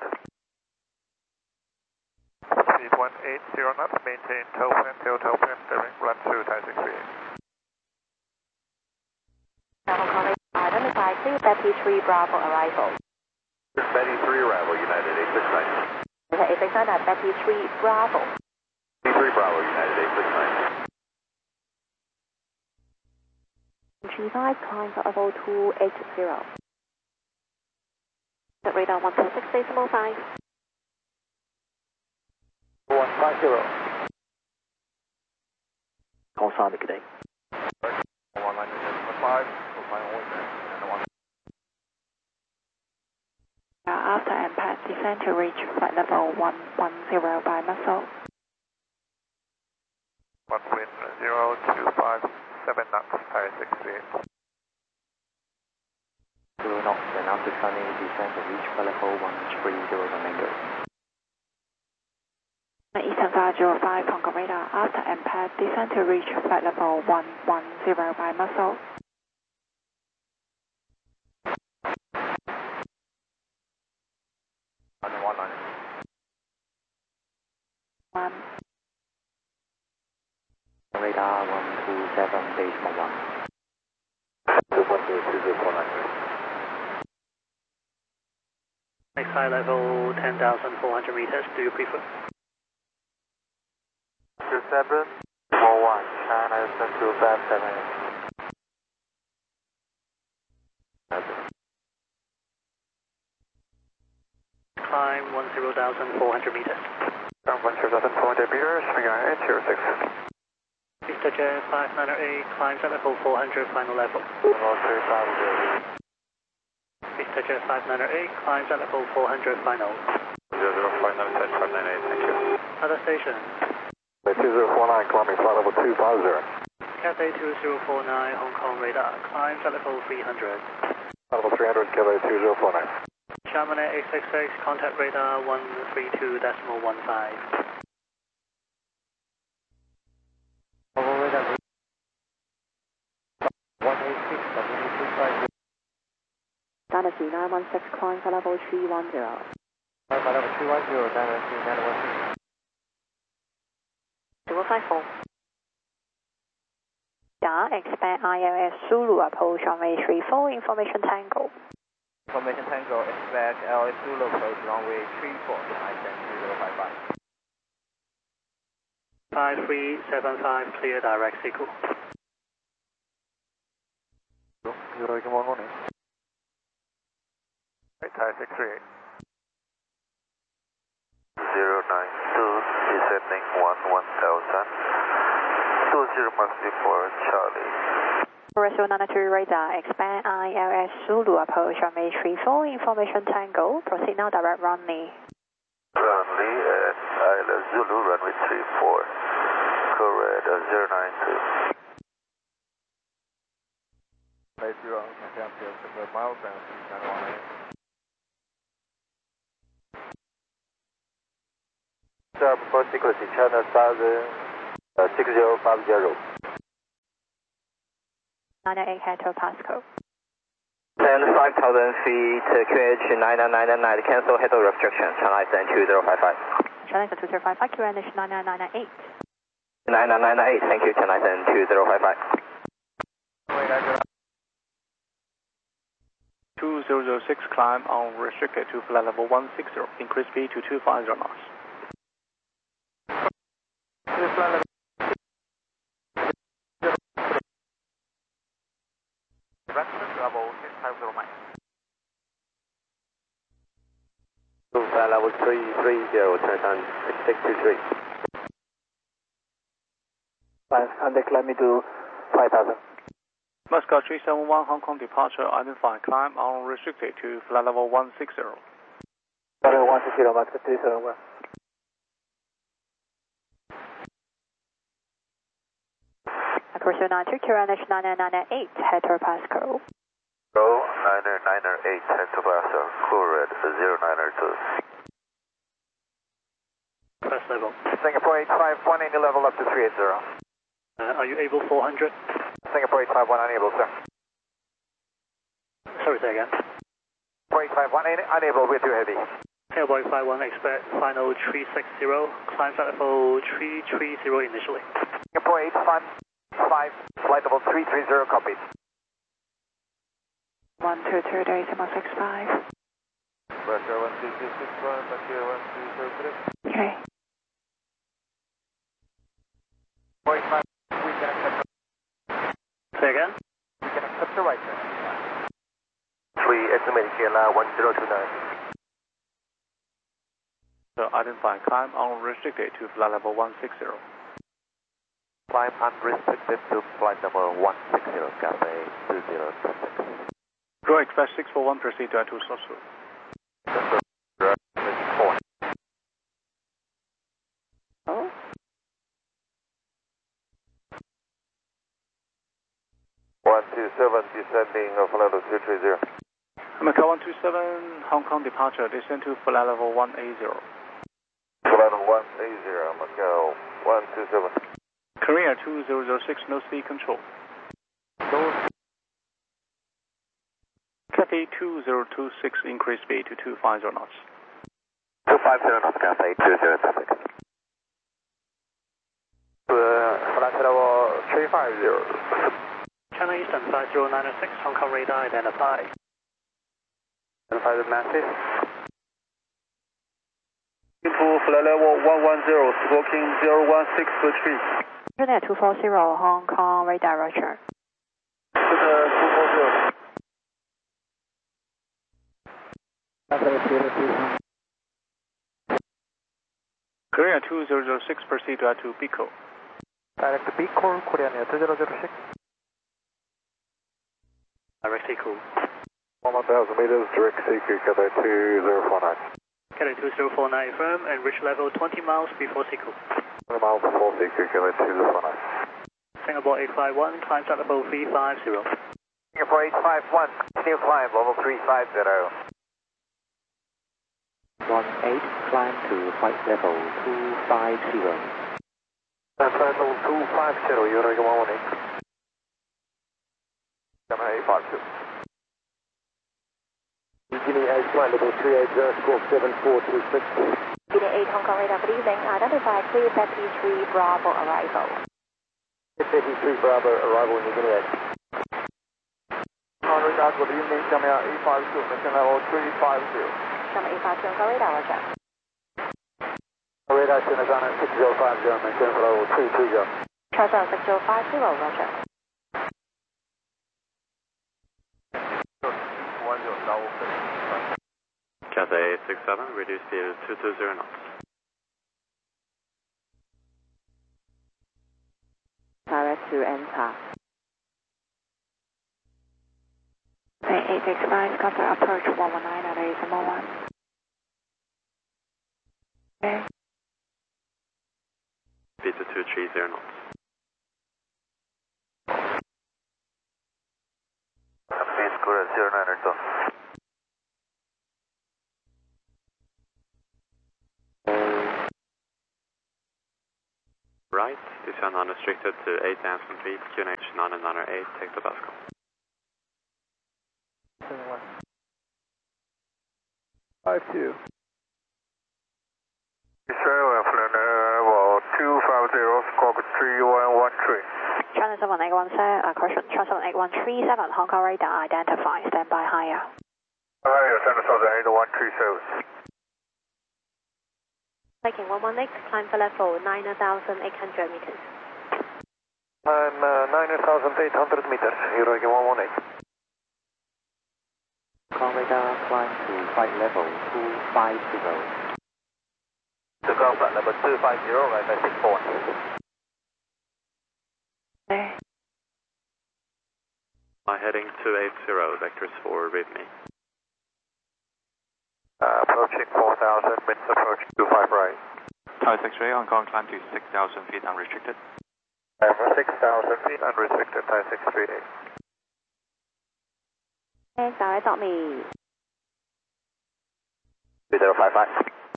Speaker 10: Speed one eight zero knots, maintain tail plan, tail tail plan, bearing run through Thai six three eight.
Speaker 9: Hong Kong, identify clear Betty three Bravo arrival.
Speaker 10: Betty three arrival, United eight six nine.
Speaker 9: Okay, eight six nine, that's Betty three Bravo.
Speaker 10: Betty three Bravo, United eight six nine.
Speaker 9: G five, climb flight level two eight zero. Set radar one two six decimal five.
Speaker 7: one five zero.
Speaker 6: Call Sonic, good day.
Speaker 7: one nine five, one and one.
Speaker 4: After impact, descend to reach flight level one one zero by muscle.
Speaker 10: One wind zero two five seven knots, Thai six three eight.
Speaker 5: Two knots, and after turning, descend to reach flight level one three zero remainder.
Speaker 4: Eastern five zero five, Hong Kong radar. After impact, descend to reach flight level one one zero by muscle.
Speaker 7: one nine.
Speaker 4: One.
Speaker 5: Radar one two seven, decimal one.
Speaker 7: one two two zero four nine.
Speaker 3: Next high level ten thousand four hundred meters, do you prefer?
Speaker 10: two seven four one, China two five seven.
Speaker 3: Climb one zero thousand four hundred meters.
Speaker 10: Climb one zero thousand four hundred meters, figure eight zero six.
Speaker 3: VistaJet five nine eight, climbs at level four hundred, final level.
Speaker 10: Level three five zero.
Speaker 3: VistaJet five nine eight, climbs at level four hundred, final.
Speaker 10: zero zero final, set five nine eight, thank you.
Speaker 3: Other station.
Speaker 7: two zero four nine, climbing flight level two five zero.
Speaker 3: Cathay two zero four nine, Hong Kong radar, climbs at level three hundred.
Speaker 7: Level three hundred, Cathay two zero four nine.
Speaker 3: Chamonix eight six six, contact radar one three two decimal one five.
Speaker 7: one eight six, W two five.
Speaker 9: Dynasty nine one six, climb flight level three one zero.
Speaker 7: Climb flight level three one zero, Dynasty nine one six.
Speaker 9: zero five four.
Speaker 4: Yeah, expect I L S Zulu approach runway three four, information tango.
Speaker 7: Information Tango, expect L S Zulu approach runway three four, I send zero five five.
Speaker 3: five three seven five, clear direct sequel.
Speaker 7: You're raking one one eight.
Speaker 10: Right, Thai six three eight.
Speaker 2: zero nine two, descending one one thousand. two zero mark before Charlie.
Speaker 4: Restaurant nine two radar, expand I L S Zulu approach runway three four, information tango, proceed now direct runway.
Speaker 2: Runway and I L S Zulu, runway three four, correct, uh, zero nine two.
Speaker 7: Base zero, down to the miles down to nine one eight. sharp for secrecy, China Southern uh, six zero five zero.
Speaker 4: nine eight Hotel Pasco.
Speaker 5: And five thousand feet, uh, Q H nine nine nine nine, cancel head restriction, China Eastern two zero five five.
Speaker 4: China Eastern two zero five five, Q N H nine nine nine eight.
Speaker 5: nine nine nine eight, thank you, China Eastern two zero five five.
Speaker 1: two zero zero six, climb on restricted to flight level one six zero, increase speed to two five zero knots.
Speaker 8: Flight level three three zero, turn on six six two three.
Speaker 6: And climb me to five thousand.
Speaker 1: Moscow three seven one, Hong Kong departure, identified, climb on restricted to flight level one six zero.
Speaker 6: one six zero, Moscow three seven one.
Speaker 4: Cruiser nine two, Q N H nine nine nine eight, Hotel Pasco.
Speaker 2: Go nine nine eight, head to Pasco, cool red zero nine two.
Speaker 3: Press level.
Speaker 7: Singapore eight five one, any level up to three eight zero.
Speaker 3: Uh, are you able four hundred?
Speaker 7: Singapore eight five one, unable, sir.
Speaker 3: Sorry, say again.
Speaker 7: Singapore eight five one, unable, we're too heavy.
Speaker 3: Singapore eight five one, expect final three six zero, climb flight level three three zero initially.
Speaker 7: Singapore eight five five, flight level three three zero, copy.
Speaker 4: one two two eight, six five.
Speaker 7: Pressure one two two six one, Pressure one two zero three.
Speaker 4: Okay.
Speaker 7: eight five, we can accept.
Speaker 3: Say again?
Speaker 7: We can accept the right turn.
Speaker 2: three, estimated K L R one zero two nine.
Speaker 1: So identified, climb on restricted to flight level one six zero.
Speaker 8: Climb unrestricted to flight number one six zero, Cathay two zero two six.
Speaker 1: Grow Express six four one, proceed to Atu Sosu.
Speaker 4: Oh?
Speaker 2: one two seven, descending of flight level two three zero.
Speaker 1: Macau one two seven, Hong Kong departure, descend to flight level one eight zero.
Speaker 2: Flight level one eight zero, Macau one two seven.
Speaker 1: Korea two zero zero six, no speed control. Cathay two zero two six, increase speed to two five zero knots.
Speaker 2: two five zero knots, Cathay two zero two six.
Speaker 7: Flight level three five zero.
Speaker 3: China Eastern five zero nine six, Hong Kong radar identified.
Speaker 7: Identified the massive.
Speaker 11: Info flight level one one zero, smoking zero one six two three.
Speaker 4: Internet two four zero, Hong Kong radar roger.
Speaker 11: two four zero.
Speaker 1: Korea two zero zero six, proceed to Atu Pico.
Speaker 7: Direct to Pico, Korea near two zero zero six.
Speaker 3: Direct equal.
Speaker 2: one thousand meters, direct Seeker, Cathay two zero four nine.
Speaker 3: Cathay two zero four nine firm and reach level twenty miles before Sequel.
Speaker 2: twenty miles before Seeker, Cathay two zero four nine.
Speaker 3: Singapore eight five one, climb flight level three five zero.
Speaker 7: Singapore eight five one, continue climb, level three five zero.
Speaker 6: one eight, climb to flight level two five zero.
Speaker 7: Flight level two five zero, you're going one one eight.
Speaker 2: Cathay eight five two.
Speaker 7: Guinea eight, flight level three eight zero, squawk seven four two six.
Speaker 9: Guinea eight, Hong Kong radar, good evening. Identify clear thirty-three Bravo arrival.
Speaker 7: thirty-three Bravo arrival in Guinea eight.
Speaker 11: On radar, good evening, Jamia eight five two, mission level three five zero.
Speaker 9: Number eight five two, Hong Kong radar, roger.
Speaker 7: Radar Shinagan six zero five zero, maintain level three three zero.
Speaker 9: Charger six zero five zero, roger.
Speaker 10: Cathay six seven, reduce speed to two two zero knots.
Speaker 4: Direct to enter. eight six five, cover approach one one nine at A S M one. Okay.
Speaker 10: Speed to two three zero knots.
Speaker 2: Speed score zero nine two.
Speaker 12: Right, descend unrestricted to eight thousand feet, Q N H nine nine eight, take the bus call.
Speaker 11: five two.
Speaker 10: Seven, flight level two five zero, squawk three one one three.
Speaker 4: China seven eight one seven, uh, correction, China seven eight one three seven, Hong Kong radar identify, stand by higher.
Speaker 10: Higher, China seven eight one three seven.
Speaker 9: Taking one one eight, climb for level nine thousand eight hundred meters.
Speaker 7: I'm uh, nine thousand eight hundred meters, European one one eight.
Speaker 5: Hong Kong radar climb to flight level two five zero.
Speaker 2: To go flight level two five zero, right by six four.
Speaker 4: Okay.
Speaker 12: Fly heading two eight zero, vectors for read me.
Speaker 7: Uh, approaching four thousand, minutes approaching two five right.
Speaker 13: Tower six three, Hong Kong climb to six thousand feet unrestricted.
Speaker 7: Over six thousand feet unrestricted, Tower six three eight.
Speaker 9: And direct on me.
Speaker 2: two zero five five.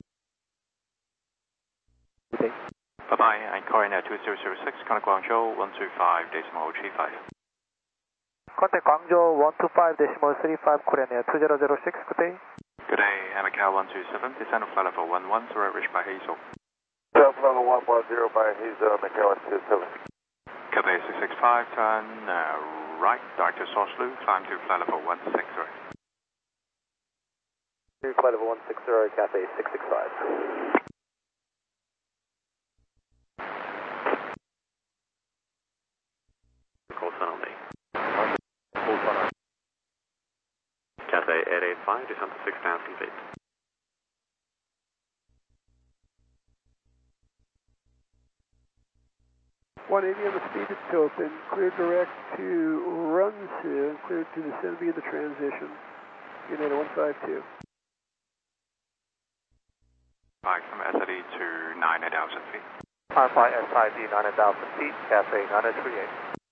Speaker 13: Okay. Bye-bye, and calling at two zero zero six, contact Guangzhou one two five decimal three five.
Speaker 11: Contact Guangzhou one two five decimal three five, Korean Air two zero zero six, good day.
Speaker 13: Good day, Macau one two seven, descend of flight level one one zero, reached by Hazel.
Speaker 7: Twelve level one one zero by Hazel, Macau one two seven.
Speaker 13: Cathay six six five, turn uh, right, direct to Source Lu, climb to flight level one six zero.
Speaker 2: To flight level one six zero, Cathay six six five.
Speaker 12: Call sign only. Cathay eight eight five, descend to six thousand feet.
Speaker 11: one eighty on the speed is open, clear direct to Runsu, and clear to descend via the transition. United one five two.
Speaker 13: Flight from S I D to nine thousand feet.
Speaker 7: Alpha S I D nine thousand feet, Cathay nine three eight.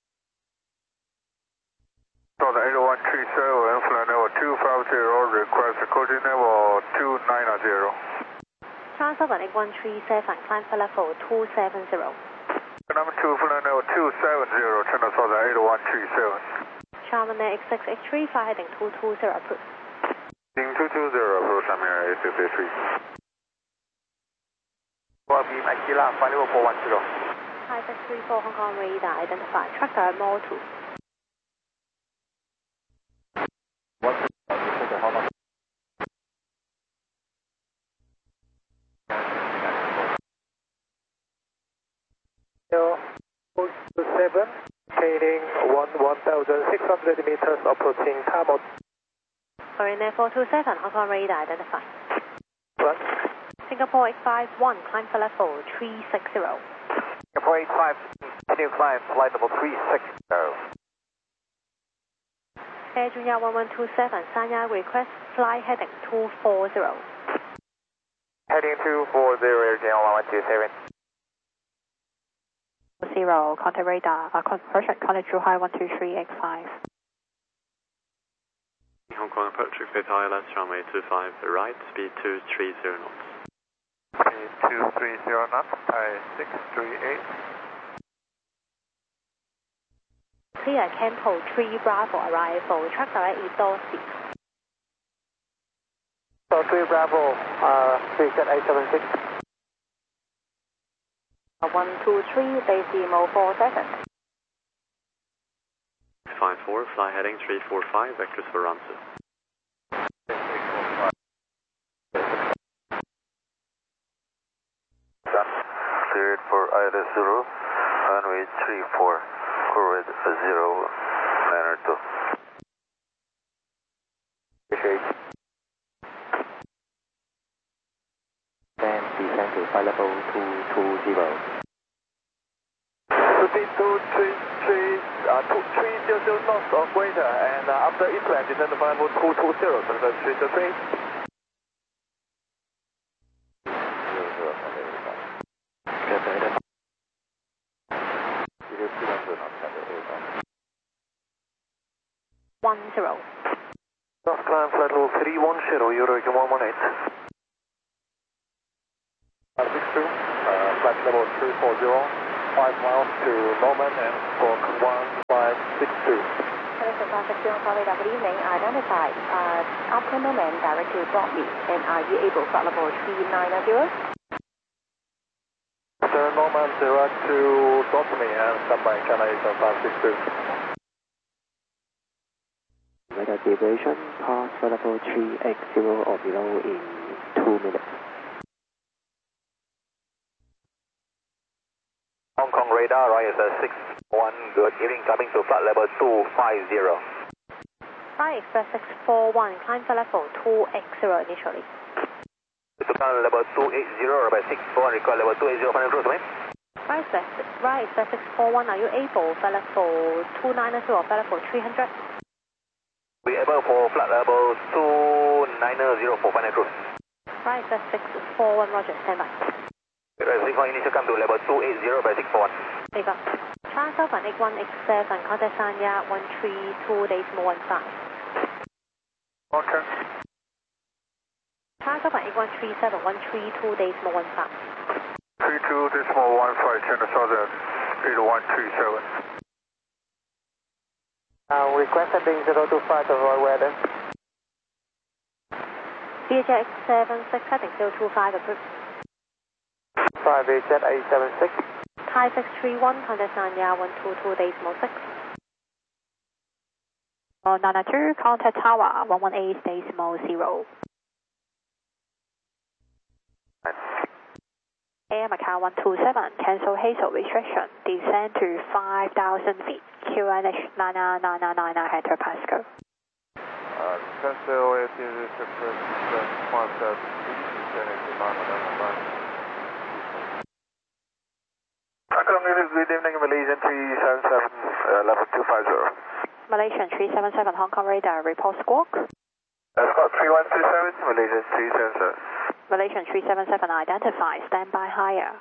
Speaker 10: So the eight one three seven, flight level two five zero, request coding level two nine zero.
Speaker 9: China seven eight one three seven, climb for level two seven zero.
Speaker 10: Number two, flight level two seven zero, China Southern eight one three seven.
Speaker 9: China X six X three, fly heading two two zero, approach.
Speaker 10: Heading two two zero, approach Amir A six eight three.
Speaker 2: One beam, Aquila, flight level four one zero.
Speaker 9: Hi, six three four, Hong Kong radar, identify, tractor more two.
Speaker 7: seven, heading one one thousand six hundred meters, approaching Tamo.
Speaker 9: Foreign Air four two seven, Hong Kong radar, identify.
Speaker 7: One.
Speaker 9: Singapore eight five one, climb for level three six zero.
Speaker 2: Singapore eight five, continue climb, flight level three six zero.
Speaker 9: Air Junior one one two seven, Sanya request, fly heading two four zero.
Speaker 2: Heading two four zero, Air Junior one one two seven.
Speaker 4: Zero, contact radar, uh, correction, contact Zhuhai one two three eight five.
Speaker 12: Hong Kong approach, expect I L S, runway two five right, speed two three zero knots.
Speaker 7: Speed two three zero knots, Thai six three eight.
Speaker 9: Clear Campo three Bravo arrival, track direct is door speed.
Speaker 7: So three Bravo, uh, three set eight seven six.
Speaker 9: one two three, decimal four seven.
Speaker 12: five four, fly heading three four five, vectors for Ransu.
Speaker 10: Cleared for Ida zero, runway three four, correct zero, nine two.
Speaker 5: Appreciate. Then descend to flight level two two zero.
Speaker 7: Speed two three three, uh, two three zero zero knots of greater, and uh, after inland, descend to flight level two two zero, so that's three zero three.
Speaker 9: One zero.
Speaker 7: North climb flight level three one zero, Euro one one eight. Uh, six two, uh, flight level three four zero. five miles to Norman and Squawk one five six two.
Speaker 9: Telephone contact Hong Kong radar, good evening. Identify uh, Upper Norman direct to Bromley, and are you able flight level three nine zero?
Speaker 7: Sir Norman direct to Bromley and standby China eight seven five six two.
Speaker 6: Radar deviation, pass flight level three eight zero or below in two minutes.
Speaker 2: Hong Kong radar, right is six one, good. Giving climbing to flight level two five zero.
Speaker 4: Fly Express six four one, climb flight level two eight zero initially.
Speaker 2: To climb level two eight zero, by six four one, record level two eight zero, final cruise, right?
Speaker 4: Fly Express, Fly Express six four one, are you able flight level two nine zero or flight level three hundred?
Speaker 2: We able for flight level two nine zero for final cruise.
Speaker 4: Fly Express six four one, roger, standby.
Speaker 2: six four one, initial come to level two eight zero by six four one.
Speaker 4: Over. Charles Alpha eight one eight seven, contact Sanya one three two decimal one five.
Speaker 7: Okay.
Speaker 4: Charles Alpha eight one three seven, one three two decimal one five.
Speaker 7: three two decimal one five, China Southern eight one three seven. Uh, request heading zero two five to avoid weather.
Speaker 4: V H X seven six, heading zero two five, approved.
Speaker 7: five H Z eight seven six.
Speaker 4: Thai six three one, contact Sanya one two two decimal six. Oh, nine two, contact Tower one one eight decimal zero. Air Macau one two seven, cancel Hazel restriction, descend to five thousand feet, Q N H nine nine nine nine nine Hector Pascal.
Speaker 7: Uh, cancel A T restriction, descend five thousand feet, Q N H nine nine nine nine. Good evening, Malaysian three seven seven, uh, level two five zero.
Speaker 4: Malaysian three seven seven, Hong Kong radar, report squawk.
Speaker 7: Uh, Squawk three one two seven, Malaysian three seven seven.
Speaker 4: Malaysian three seven seven, identify, standby higher.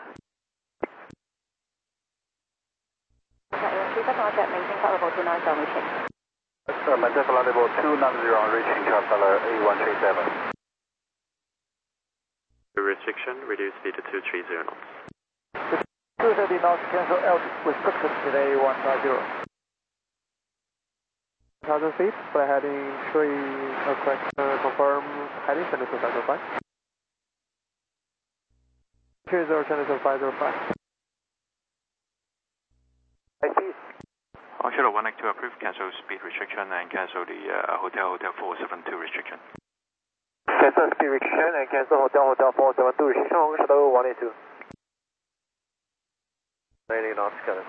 Speaker 9: three seven Roger, maintain flight level two nine zero, reaching.
Speaker 7: Sir, maintain flight level two nine zero, reaching Charles eight one three seven.
Speaker 12: Restriction, reduce speed to two three zero knots.
Speaker 7: two thirty knots, cancel L restriction today one five zero. one thousand feet, flight heading three, uh, correct, uh, confirm heading, channel two five zero five. two zero, channel two five zero five. I see.
Speaker 13: On shuttle one eight two approved, cancel speed restriction and cancel the uh, Hotel Hotel four seven two restriction.
Speaker 7: Cancel speed restriction and cancel Hotel Hotel four seven two restriction on shuttle one eight two. eighty knots, Kevin.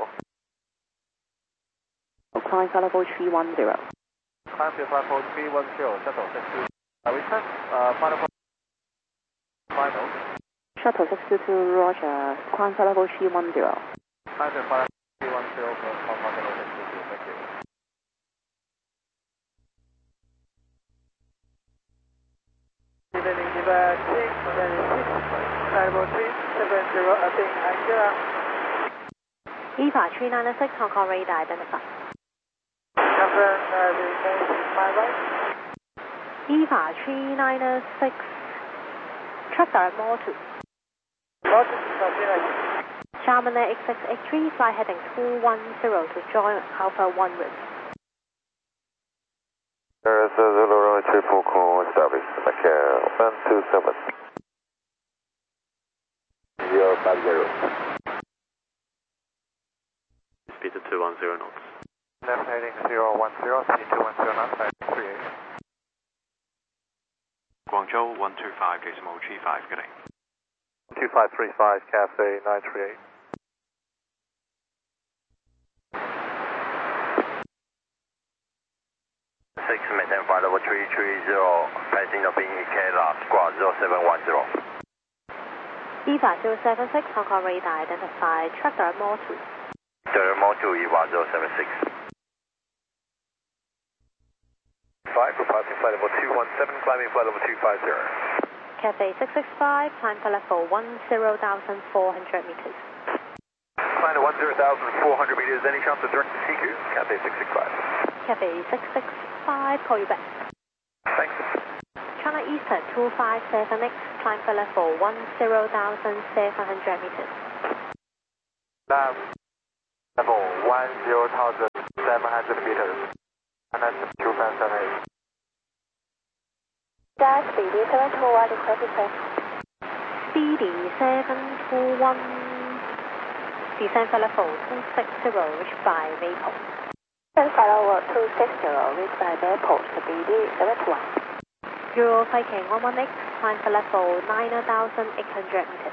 Speaker 9: Climb flight level three one zero.
Speaker 7: Climb to flight level three one zero, shuttle six two. Uh, return, uh, final, final.
Speaker 9: Shuttle six two two, roger, climb flight level three one zero.
Speaker 7: Climb to flight three one zero, climb flight level six two two, thank you. Evening, Diva six seven six, level three seven zero, I think Angela.
Speaker 4: EVA three nine six, Hong Kong radar, identify.
Speaker 7: Confirm, uh, the name is my right.
Speaker 4: EVA three nine six, track direct more to.
Speaker 7: Roger,
Speaker 4: Charmander X six eight three, fly heading two one zero to join Alpha one route.
Speaker 2: There is a Zulu runway triple call service, Macau one two seven. zero five zero.
Speaker 12: Speed to two one zero knots.
Speaker 7: Left heading zero one zero, speed two one zero knots, heading three eight.
Speaker 13: Guangzhou one two five decimal three five, good day.
Speaker 7: two five three five, Cathay nine three eight.
Speaker 2: six, maintain flight level three three zero, passing the being K last, squad zero seven one zero.
Speaker 4: EVA zero seven six, Hong Kong radar, identify, track direct more to.
Speaker 2: Direct more to EVA zero seven six. five, passing flight level two one seven, climbing flight level two five zero.
Speaker 4: Cathay six six five, climb flight level one zero thousand four hundred meters.
Speaker 2: Climb to one zero thousand four hundred meters, any chance of direct to C Q? Cathay six six five.
Speaker 4: Cathay six six five, call you back.
Speaker 2: Thanks.
Speaker 4: China Eastern two five seven X, climb flight level one zero thousand seven hundred meters.
Speaker 7: Lab level one zero thousand seven hundred meters. And that's two five seven eight.
Speaker 9: Dash B D seven two one, request descent.
Speaker 4: B D seven two one, descend flight level two six zero, reach by Maple.
Speaker 9: Descend flight level two six zero, reach by Maple, B D seven two one.
Speaker 4: Euro Viking one one X, climb flight level nine thousand eight hundred meters.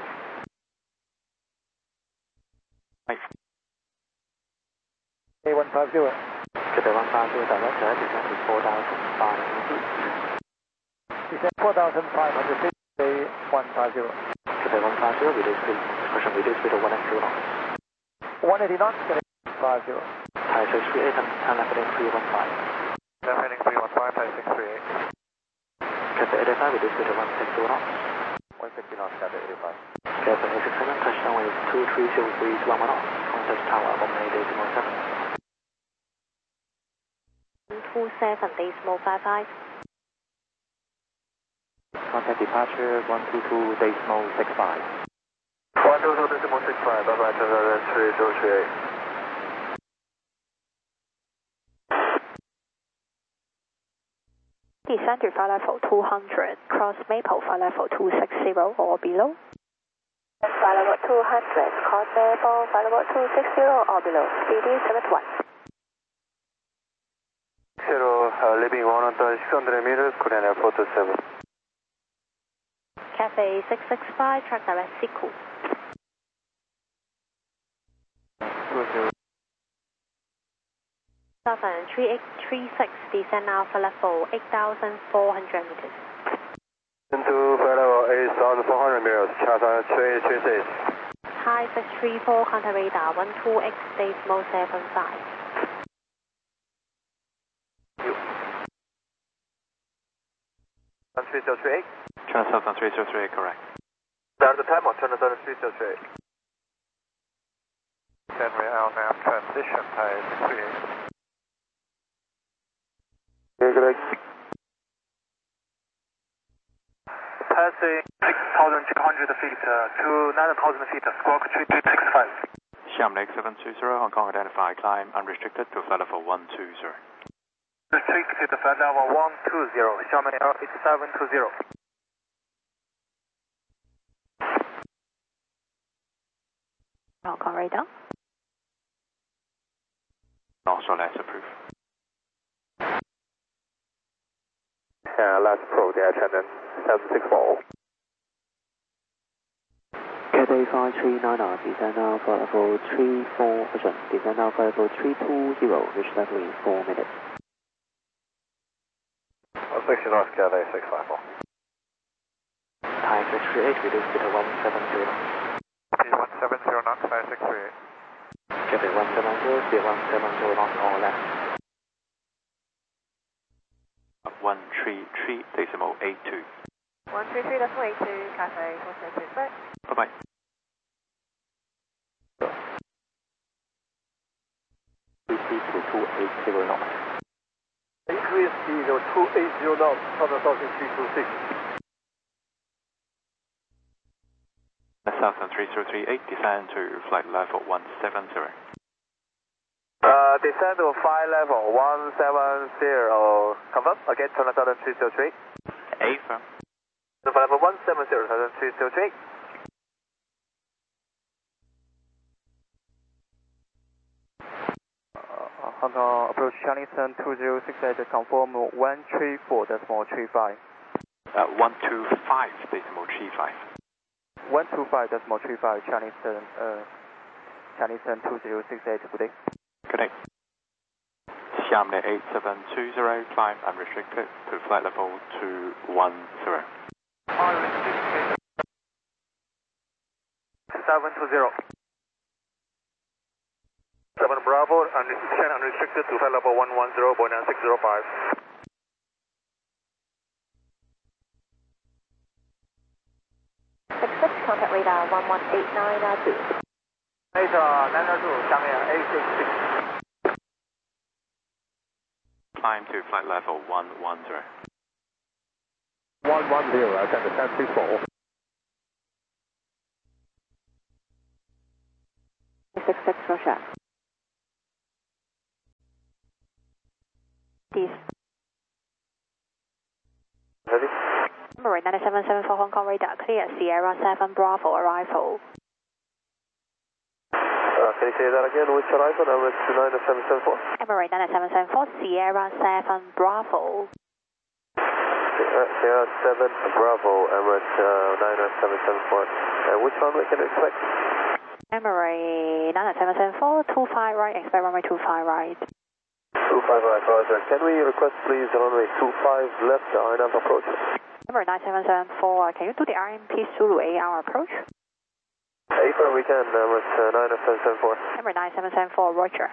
Speaker 11: A one five zero.
Speaker 6: Quebec one five zero, direct direct descent to four thousand five hundred feet.
Speaker 11: Descend four thousand five hundred feet, A one five zero.
Speaker 6: Quebec one five zero, reduce speed, expression reduce speed to one eighty knots.
Speaker 11: one eighty knots, five zero.
Speaker 6: Thai six three eight, turn left heading three one five.
Speaker 7: Left heading three one five, Thai six three eight.
Speaker 6: Quebec eighty-five, reduce speed to one sixty knots.
Speaker 7: one sixty knots, Quebec eighty-five.
Speaker 6: Quebec eight six seven, touchdown with two three zero three one one knots. Contact tower, Omni decimal seven.
Speaker 4: two seven decimal five five.
Speaker 7: Contact departure one two two decimal six five. one two two decimal six five, bye bye, three zero three eight.
Speaker 4: Descend to flight level two hundred, cross Maple flight level two six zero or below.
Speaker 9: Flight level two hundred, cross Maple, flight level two six zero or below, B D seven two one.
Speaker 7: Zero, uh, leaving one hundred six hundred meters, Korean Air four two seven.
Speaker 4: Cafe six six five, track direct Siku. Southern three eight three six, descend now for level eight thousand four hundred meters.
Speaker 7: Into flight level eight thousand four hundred meters, Chasa three eight three six.
Speaker 4: High six three four, counter radar one two X decimal seven five.
Speaker 7: three zero three eight.
Speaker 12: Transouthern three zero three eight, correct.
Speaker 7: Start the timer, turn the three zero three eight. Henry L N A V transition, Thai six three eight. Correct. Passing six thousand two hundred feet uh, to nine thousand feet, squawk three two six five.
Speaker 12: Xiamen Lake seven two zero, Hong Kong identified, climb unrestricted to flight level one two zero.
Speaker 7: Restricted flight level one two zero, Xiamen Air eight seven two zero.
Speaker 4: Hong Kong radar.
Speaker 12: Also less approved.
Speaker 7: Uh, last pro, the attendant, seven six four.
Speaker 6: Cathay five three nine nine, descend now for level three four, descend now for level three two zero, reach level in four minutes.
Speaker 7: sixty North, Cathay six five four.
Speaker 6: Thai six three eight, reduce speed to one seven zero.
Speaker 7: one seven zero knots, Thai six three eight.
Speaker 6: Cathay one seven zero, speed one seven zero knots or less.
Speaker 12: one three three decimal eight two.
Speaker 9: one three three decimal eight two, Cathay four seven six six.
Speaker 12: Bye bye.
Speaker 6: Speed to two eight zero knots.
Speaker 11: Increase speed to two eight zero knots, Southern Southern three two six.
Speaker 12: Southern three zero three eight, descend to flight level one seven zero.
Speaker 7: Uh, descend to flight level one seven zero. Confirm, again, turn Southern three zero three.
Speaker 12: A firm.
Speaker 7: So flight level one seven zero, Southern three zero three. Uh, Hong Kong approach Charleston two zero six eight, confirm one three four decimal three five.
Speaker 12: Uh, one two five decimal three five.
Speaker 7: one two five decimal three five, Charleston, uh, Charleston two zero six eight, good day.
Speaker 12: Good day. Xiamen eight seven two zero, climb unrestricted to flight level two one zero.
Speaker 7: seven two zero. seven Bravo, descend unrestricted to flight level one one zero, Boeing six zero five.
Speaker 9: six six, contact radar one one eight nine two.
Speaker 7: eight nine two, Xiamen eight six six.
Speaker 12: Climb to flight level one one zero.
Speaker 11: one one zero, attendant ten six four.
Speaker 9: six
Speaker 4: Roger. This.
Speaker 7: Ready?
Speaker 4: Emirates nine seven seven four Hong Kong radar clear Sierra seven Bravo arrival.
Speaker 7: Uh, can you say that again? Which arrival? Emirates nine seven seven four?
Speaker 4: Emirates nine seven seven four Sierra seven Bravo.
Speaker 7: Sierra seven Bravo, Emirates uh, nine seven seven four. Uh, which runway can you expect?
Speaker 4: Emirates nine seven seven four, two five right, expect runway two five right.
Speaker 7: two five right, Roger. Can we request please runway two five left, R N F approach?
Speaker 4: Emirates nine seven seven four, can you do the R M P Zulu A R approach?
Speaker 7: April, we can, Emirates uh, nine seven seven four.
Speaker 4: Emirates nine seven seven four, Roger.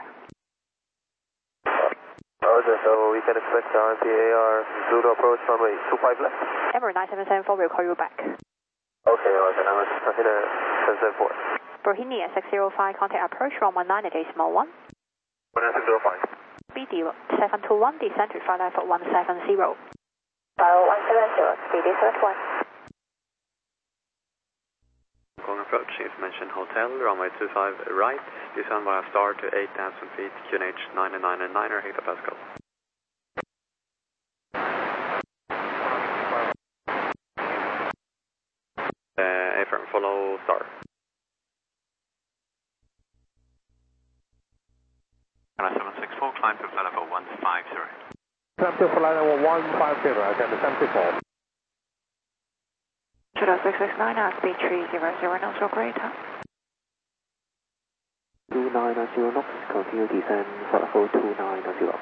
Speaker 7: Roger, so we can expect R M P A R Zulu approach runway two five left?
Speaker 4: Emirates nine seven seven four will call you back.
Speaker 7: Okay, Roger, Emirates nine seven seven four.
Speaker 4: Bohemia six zero five, contact approach from one nine decimal one.
Speaker 7: one nine six zero five.
Speaker 4: B D seven two one, descend to flight level one seven zero.
Speaker 9: File one seven zero, speed is one.
Speaker 12: Hong Kong approach, information hotel, runway two five right, descend via star to eight thousand feet, Q N H nine nine nine hectopascal. Uh, affirm, follow star. seven six four, climb to flight level one five zero.
Speaker 8: Climb to flight level one five zero, again, seventy-four.
Speaker 4: zero six six nine, speed three zero zero knots or greater.
Speaker 6: two nine zero knots, continue descend for level two nine zero.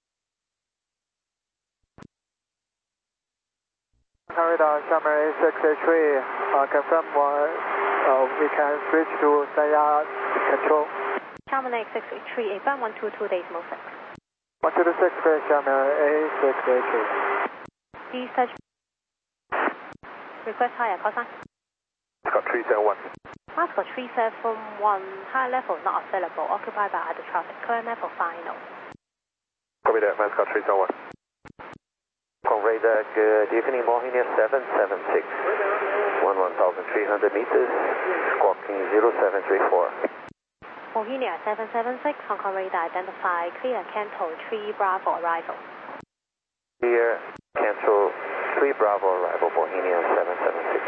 Speaker 7: Radar, Summer A six H three, uh, confirm uh, we can switch to Sanya control.
Speaker 9: Charman A six H three, A one two two decimal six.
Speaker 7: one two two six, Summer A six H three.
Speaker 9: Please touch. Request higher, call sign.
Speaker 7: Scott three seven one.
Speaker 9: Passport three seven one, high level not available, occupied by other traffic, current level final.
Speaker 7: Copy that, Scott three seven one.
Speaker 2: Hong Kong radar, good evening, Bohemia seven seven six, one one thousand three hundred meters, squawking zero seven three four.
Speaker 9: Bohemia seven seven six, Hong Kong radar identify, clear Canto three Bravo arrival.
Speaker 2: Clear Canto three Bravo arrival, Bohemia seven seven six.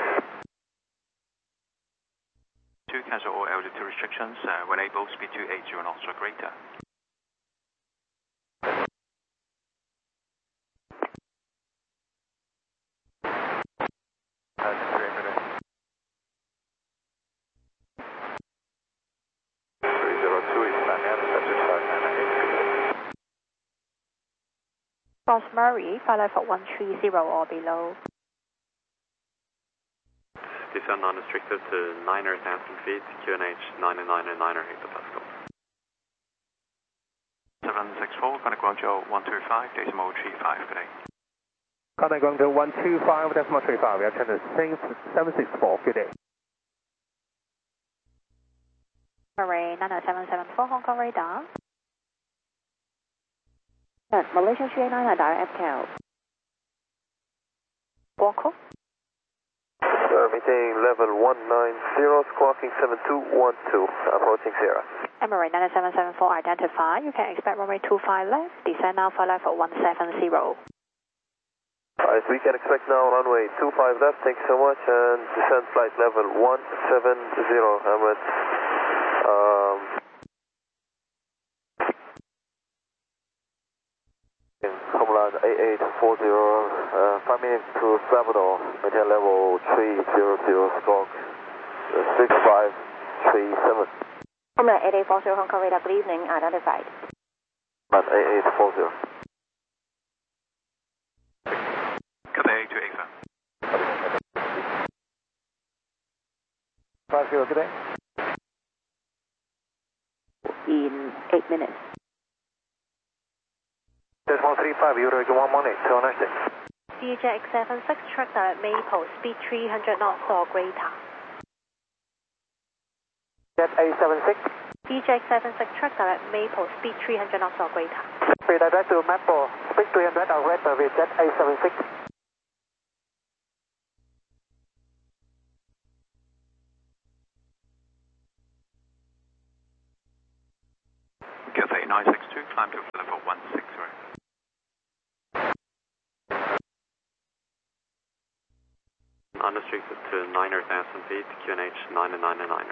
Speaker 13: To cancel all altitude restrictions, uh, when able, speed two eight zero knots or greater.
Speaker 10: three zero two is Daniel, satisfied nine eight.
Speaker 4: Cross Murray, flight level one three zero or below.
Speaker 12: Descend unrestricted to nine thousand feet, Q N H nine nine nine hectopascal.
Speaker 13: seven six four, Connect Guangzhou one two five, decimal three five, good day.
Speaker 8: Connect going to one two five, decimal three five, we are trying to seven six four, good day.
Speaker 4: Emirates nine seven seven four, Hong Kong radar.
Speaker 9: Yes, Malaysia three eight nine nine, direct F K L.
Speaker 4: Guaco.
Speaker 2: Sir, meeting level one nine zero, squawking seven two one two, approaching Sierra.
Speaker 4: Emirates nine seven seven four identified, you can expect runway two five left, descend now for level one seven zero.
Speaker 2: Alright, we can expect now runway two five left, thanks so much, and descend flight level one seven zero, Emirates. Um, in Homeland eight eight four zero, uh, five minutes to Salvador, maintain level three zero zero, stroke uh, six five three seven.
Speaker 9: Homeland eight eight four zero, Hong Kong radar, good evening, identified.
Speaker 2: Homeland eight eight four zero.
Speaker 13: Cathay to Ava.
Speaker 7: five zero, good day.
Speaker 9: In eight minutes.
Speaker 7: Decimal three five, Euro one one eight, two nine six.
Speaker 9: D J X seven six, track direct Maple, speed three hundred knots or greater.
Speaker 7: Jet A seven six.
Speaker 9: D J X seven six, track direct Maple, speed three hundred knots or greater.
Speaker 7: Speed direct to Maple, speed three hundred or greater with Jet A seven six.
Speaker 13: level one six zero.
Speaker 12: Unrestricted to nine thousand feet, Q N H nine nine nine.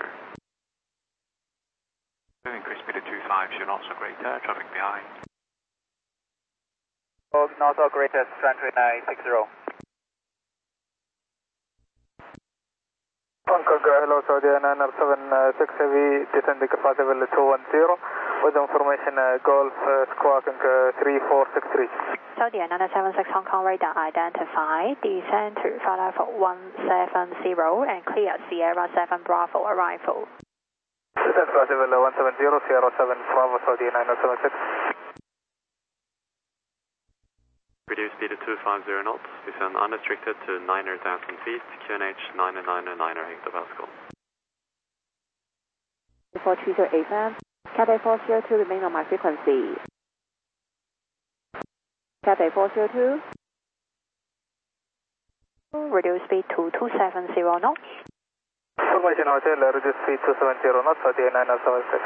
Speaker 13: Increase speed to two five, two knots or greater, traffic behind.
Speaker 14: Oh, knots or greater, runway nine six zero.
Speaker 1: Hong Kong, hello, Saudi nine seven six Heavy, descending capacity level two one zero, with information uh, Golf uh, Squawk uh, three four six three.
Speaker 4: Saudi nine seven six Hong Kong radar identified, descend to flight level one seven zero and clear Sierra seven Bravo arrival.
Speaker 1: Descend flight level one seven zero, Sierra seven Bravo, Saudi nine seven six.
Speaker 12: Reduce speed to two five zero knots, descend unrestricted to nine thousand feet, Q N H nine nine nine hectopascal.
Speaker 9: four three zero A F M, Cathay four zero two remain on my frequency. Cathay four zero two.
Speaker 4: Reduce speed to two seven zero knots.
Speaker 1: Information Hotel, reduce speed two seven zero knots, Saudi nine seven six.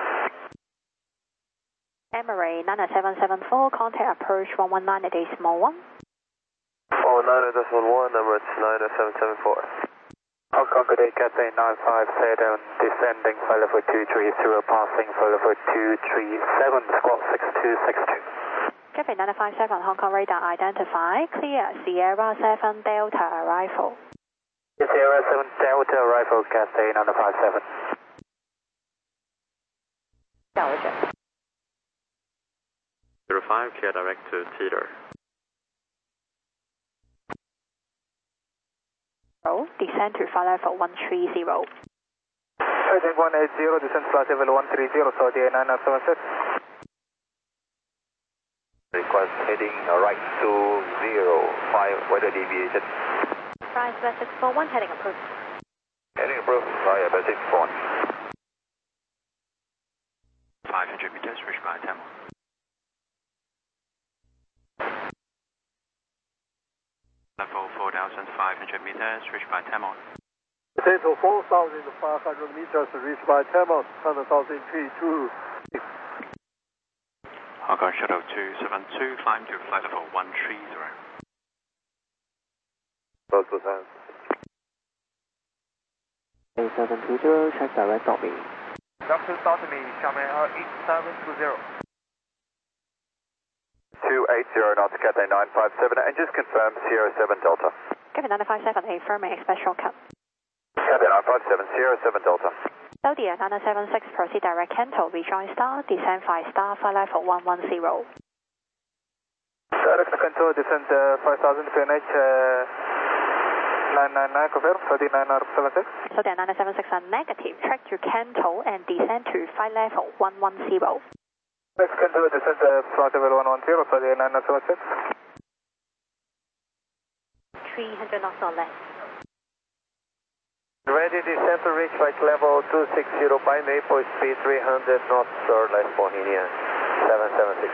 Speaker 4: Emirates nine seven seven four, contact approach one one nine decimal one.
Speaker 2: Oh, nine decimal one, Emirates nine seven seven four.
Speaker 1: Hong Kong, good day, Cathay nine five seven, descending flight level two three zero, passing flight level two three seven, squawk six two six two.
Speaker 4: Cathay nine five seven, Hong Kong radar identified, clear Sierra seven Delta arrival.
Speaker 1: Sierra seven Delta arrival, Cathay nine five seven.
Speaker 4: Intelligence.
Speaker 12: zero five, clear direct to Teeter.
Speaker 4: Descend to flight level one three zero.
Speaker 1: Heading one eight zero, descend flight level one three zero, Saudi nine seven six.
Speaker 2: Request heading right to zero five, weather deviation.
Speaker 4: Price Pacific four one, heading approved.
Speaker 2: Heading approved via Pacific four.
Speaker 13: five hundred meters, reach by Tamil. Level four thousand five hundred meters, reached by Tamil.
Speaker 11: Descend to four thousand five hundred meters, reached by Tamil, one thousand three two six.
Speaker 13: Hong Kong Shuttle two seven two, climb to flight level one three zero.
Speaker 2: Close to seven.
Speaker 6: A seven two zero, check direct dot me.
Speaker 14: Doctor Dotamy, Xiamen eight seven two zero.
Speaker 2: two eight zero knots, Cathay nine five seven, and just confirm Sierra seven Delta.
Speaker 4: Cathay nine five seven, affirming expect shortcut.
Speaker 2: Cathay nine five seven, Sierra seven Delta.
Speaker 4: Saudi nine seven six, proceed direct Canto, rejoin star, descend five star, flight level one one zero.
Speaker 1: Direct control, descend uh, five thousand, Q N H uh, nine nine nine, confirm, Saudi nine seven six.
Speaker 4: Saudi nine seven six are negative, track to Canto and descend to flight level one one zero.
Speaker 1: Next control, descend uh, flight level one one zero, Saudi nine seven six.
Speaker 4: three hundred knots or less.
Speaker 2: Ready descent to reach flight level two six zero by Maple speed three hundred knots or less for Indian seven seven six.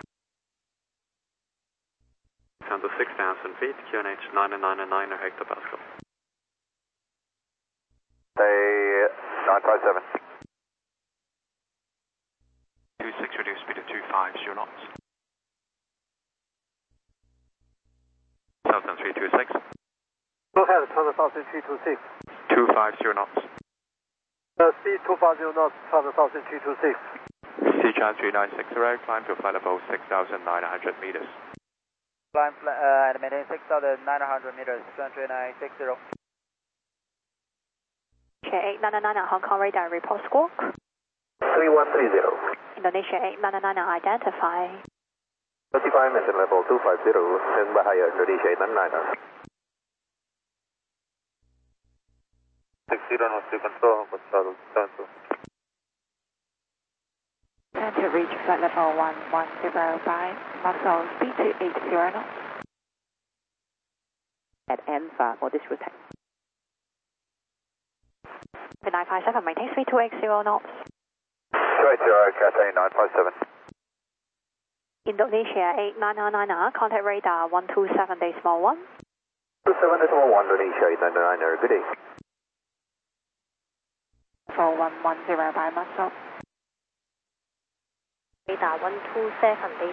Speaker 12: Descend to six thousand feet, Q N H nine nine nine hectopascal.
Speaker 2: Say nine five seven.
Speaker 13: two six, reduce speed to two five zero knots. Southern three two six.
Speaker 11: Go ahead, one thousand three two six.
Speaker 13: two five zero knots.
Speaker 11: Uh, speed two five zero knots, one thousand three two six.
Speaker 13: Sichuan three nine six zero, climb to flight level six thousand nine hundred meters.
Speaker 14: Climb uh, and maintain six thousand nine hundred meters, country nine six zero.
Speaker 4: eight nine nine, Hong Kong radar report squawk.
Speaker 2: three one three zero.
Speaker 4: Indonesia eight nine nine identify.
Speaker 2: thirty-five mission level two five zero, send Bahia, Indonesia eight nine nine. six zero knots to control, control, control.
Speaker 9: And to reach flight level one one zero by muscle speed to eight zero knots. At Alpha for this route.
Speaker 4: The nine five seven, maintain speed two eight zero knots.
Speaker 2: two eight zero, Cathay nine five seven.
Speaker 4: Indonesia eight nine nine, contact radar one two seven decimal one.
Speaker 2: two seven decimal one, Indonesia eight nine nine, good day.
Speaker 9: For one one zero by muscle.
Speaker 4: Radar one two seven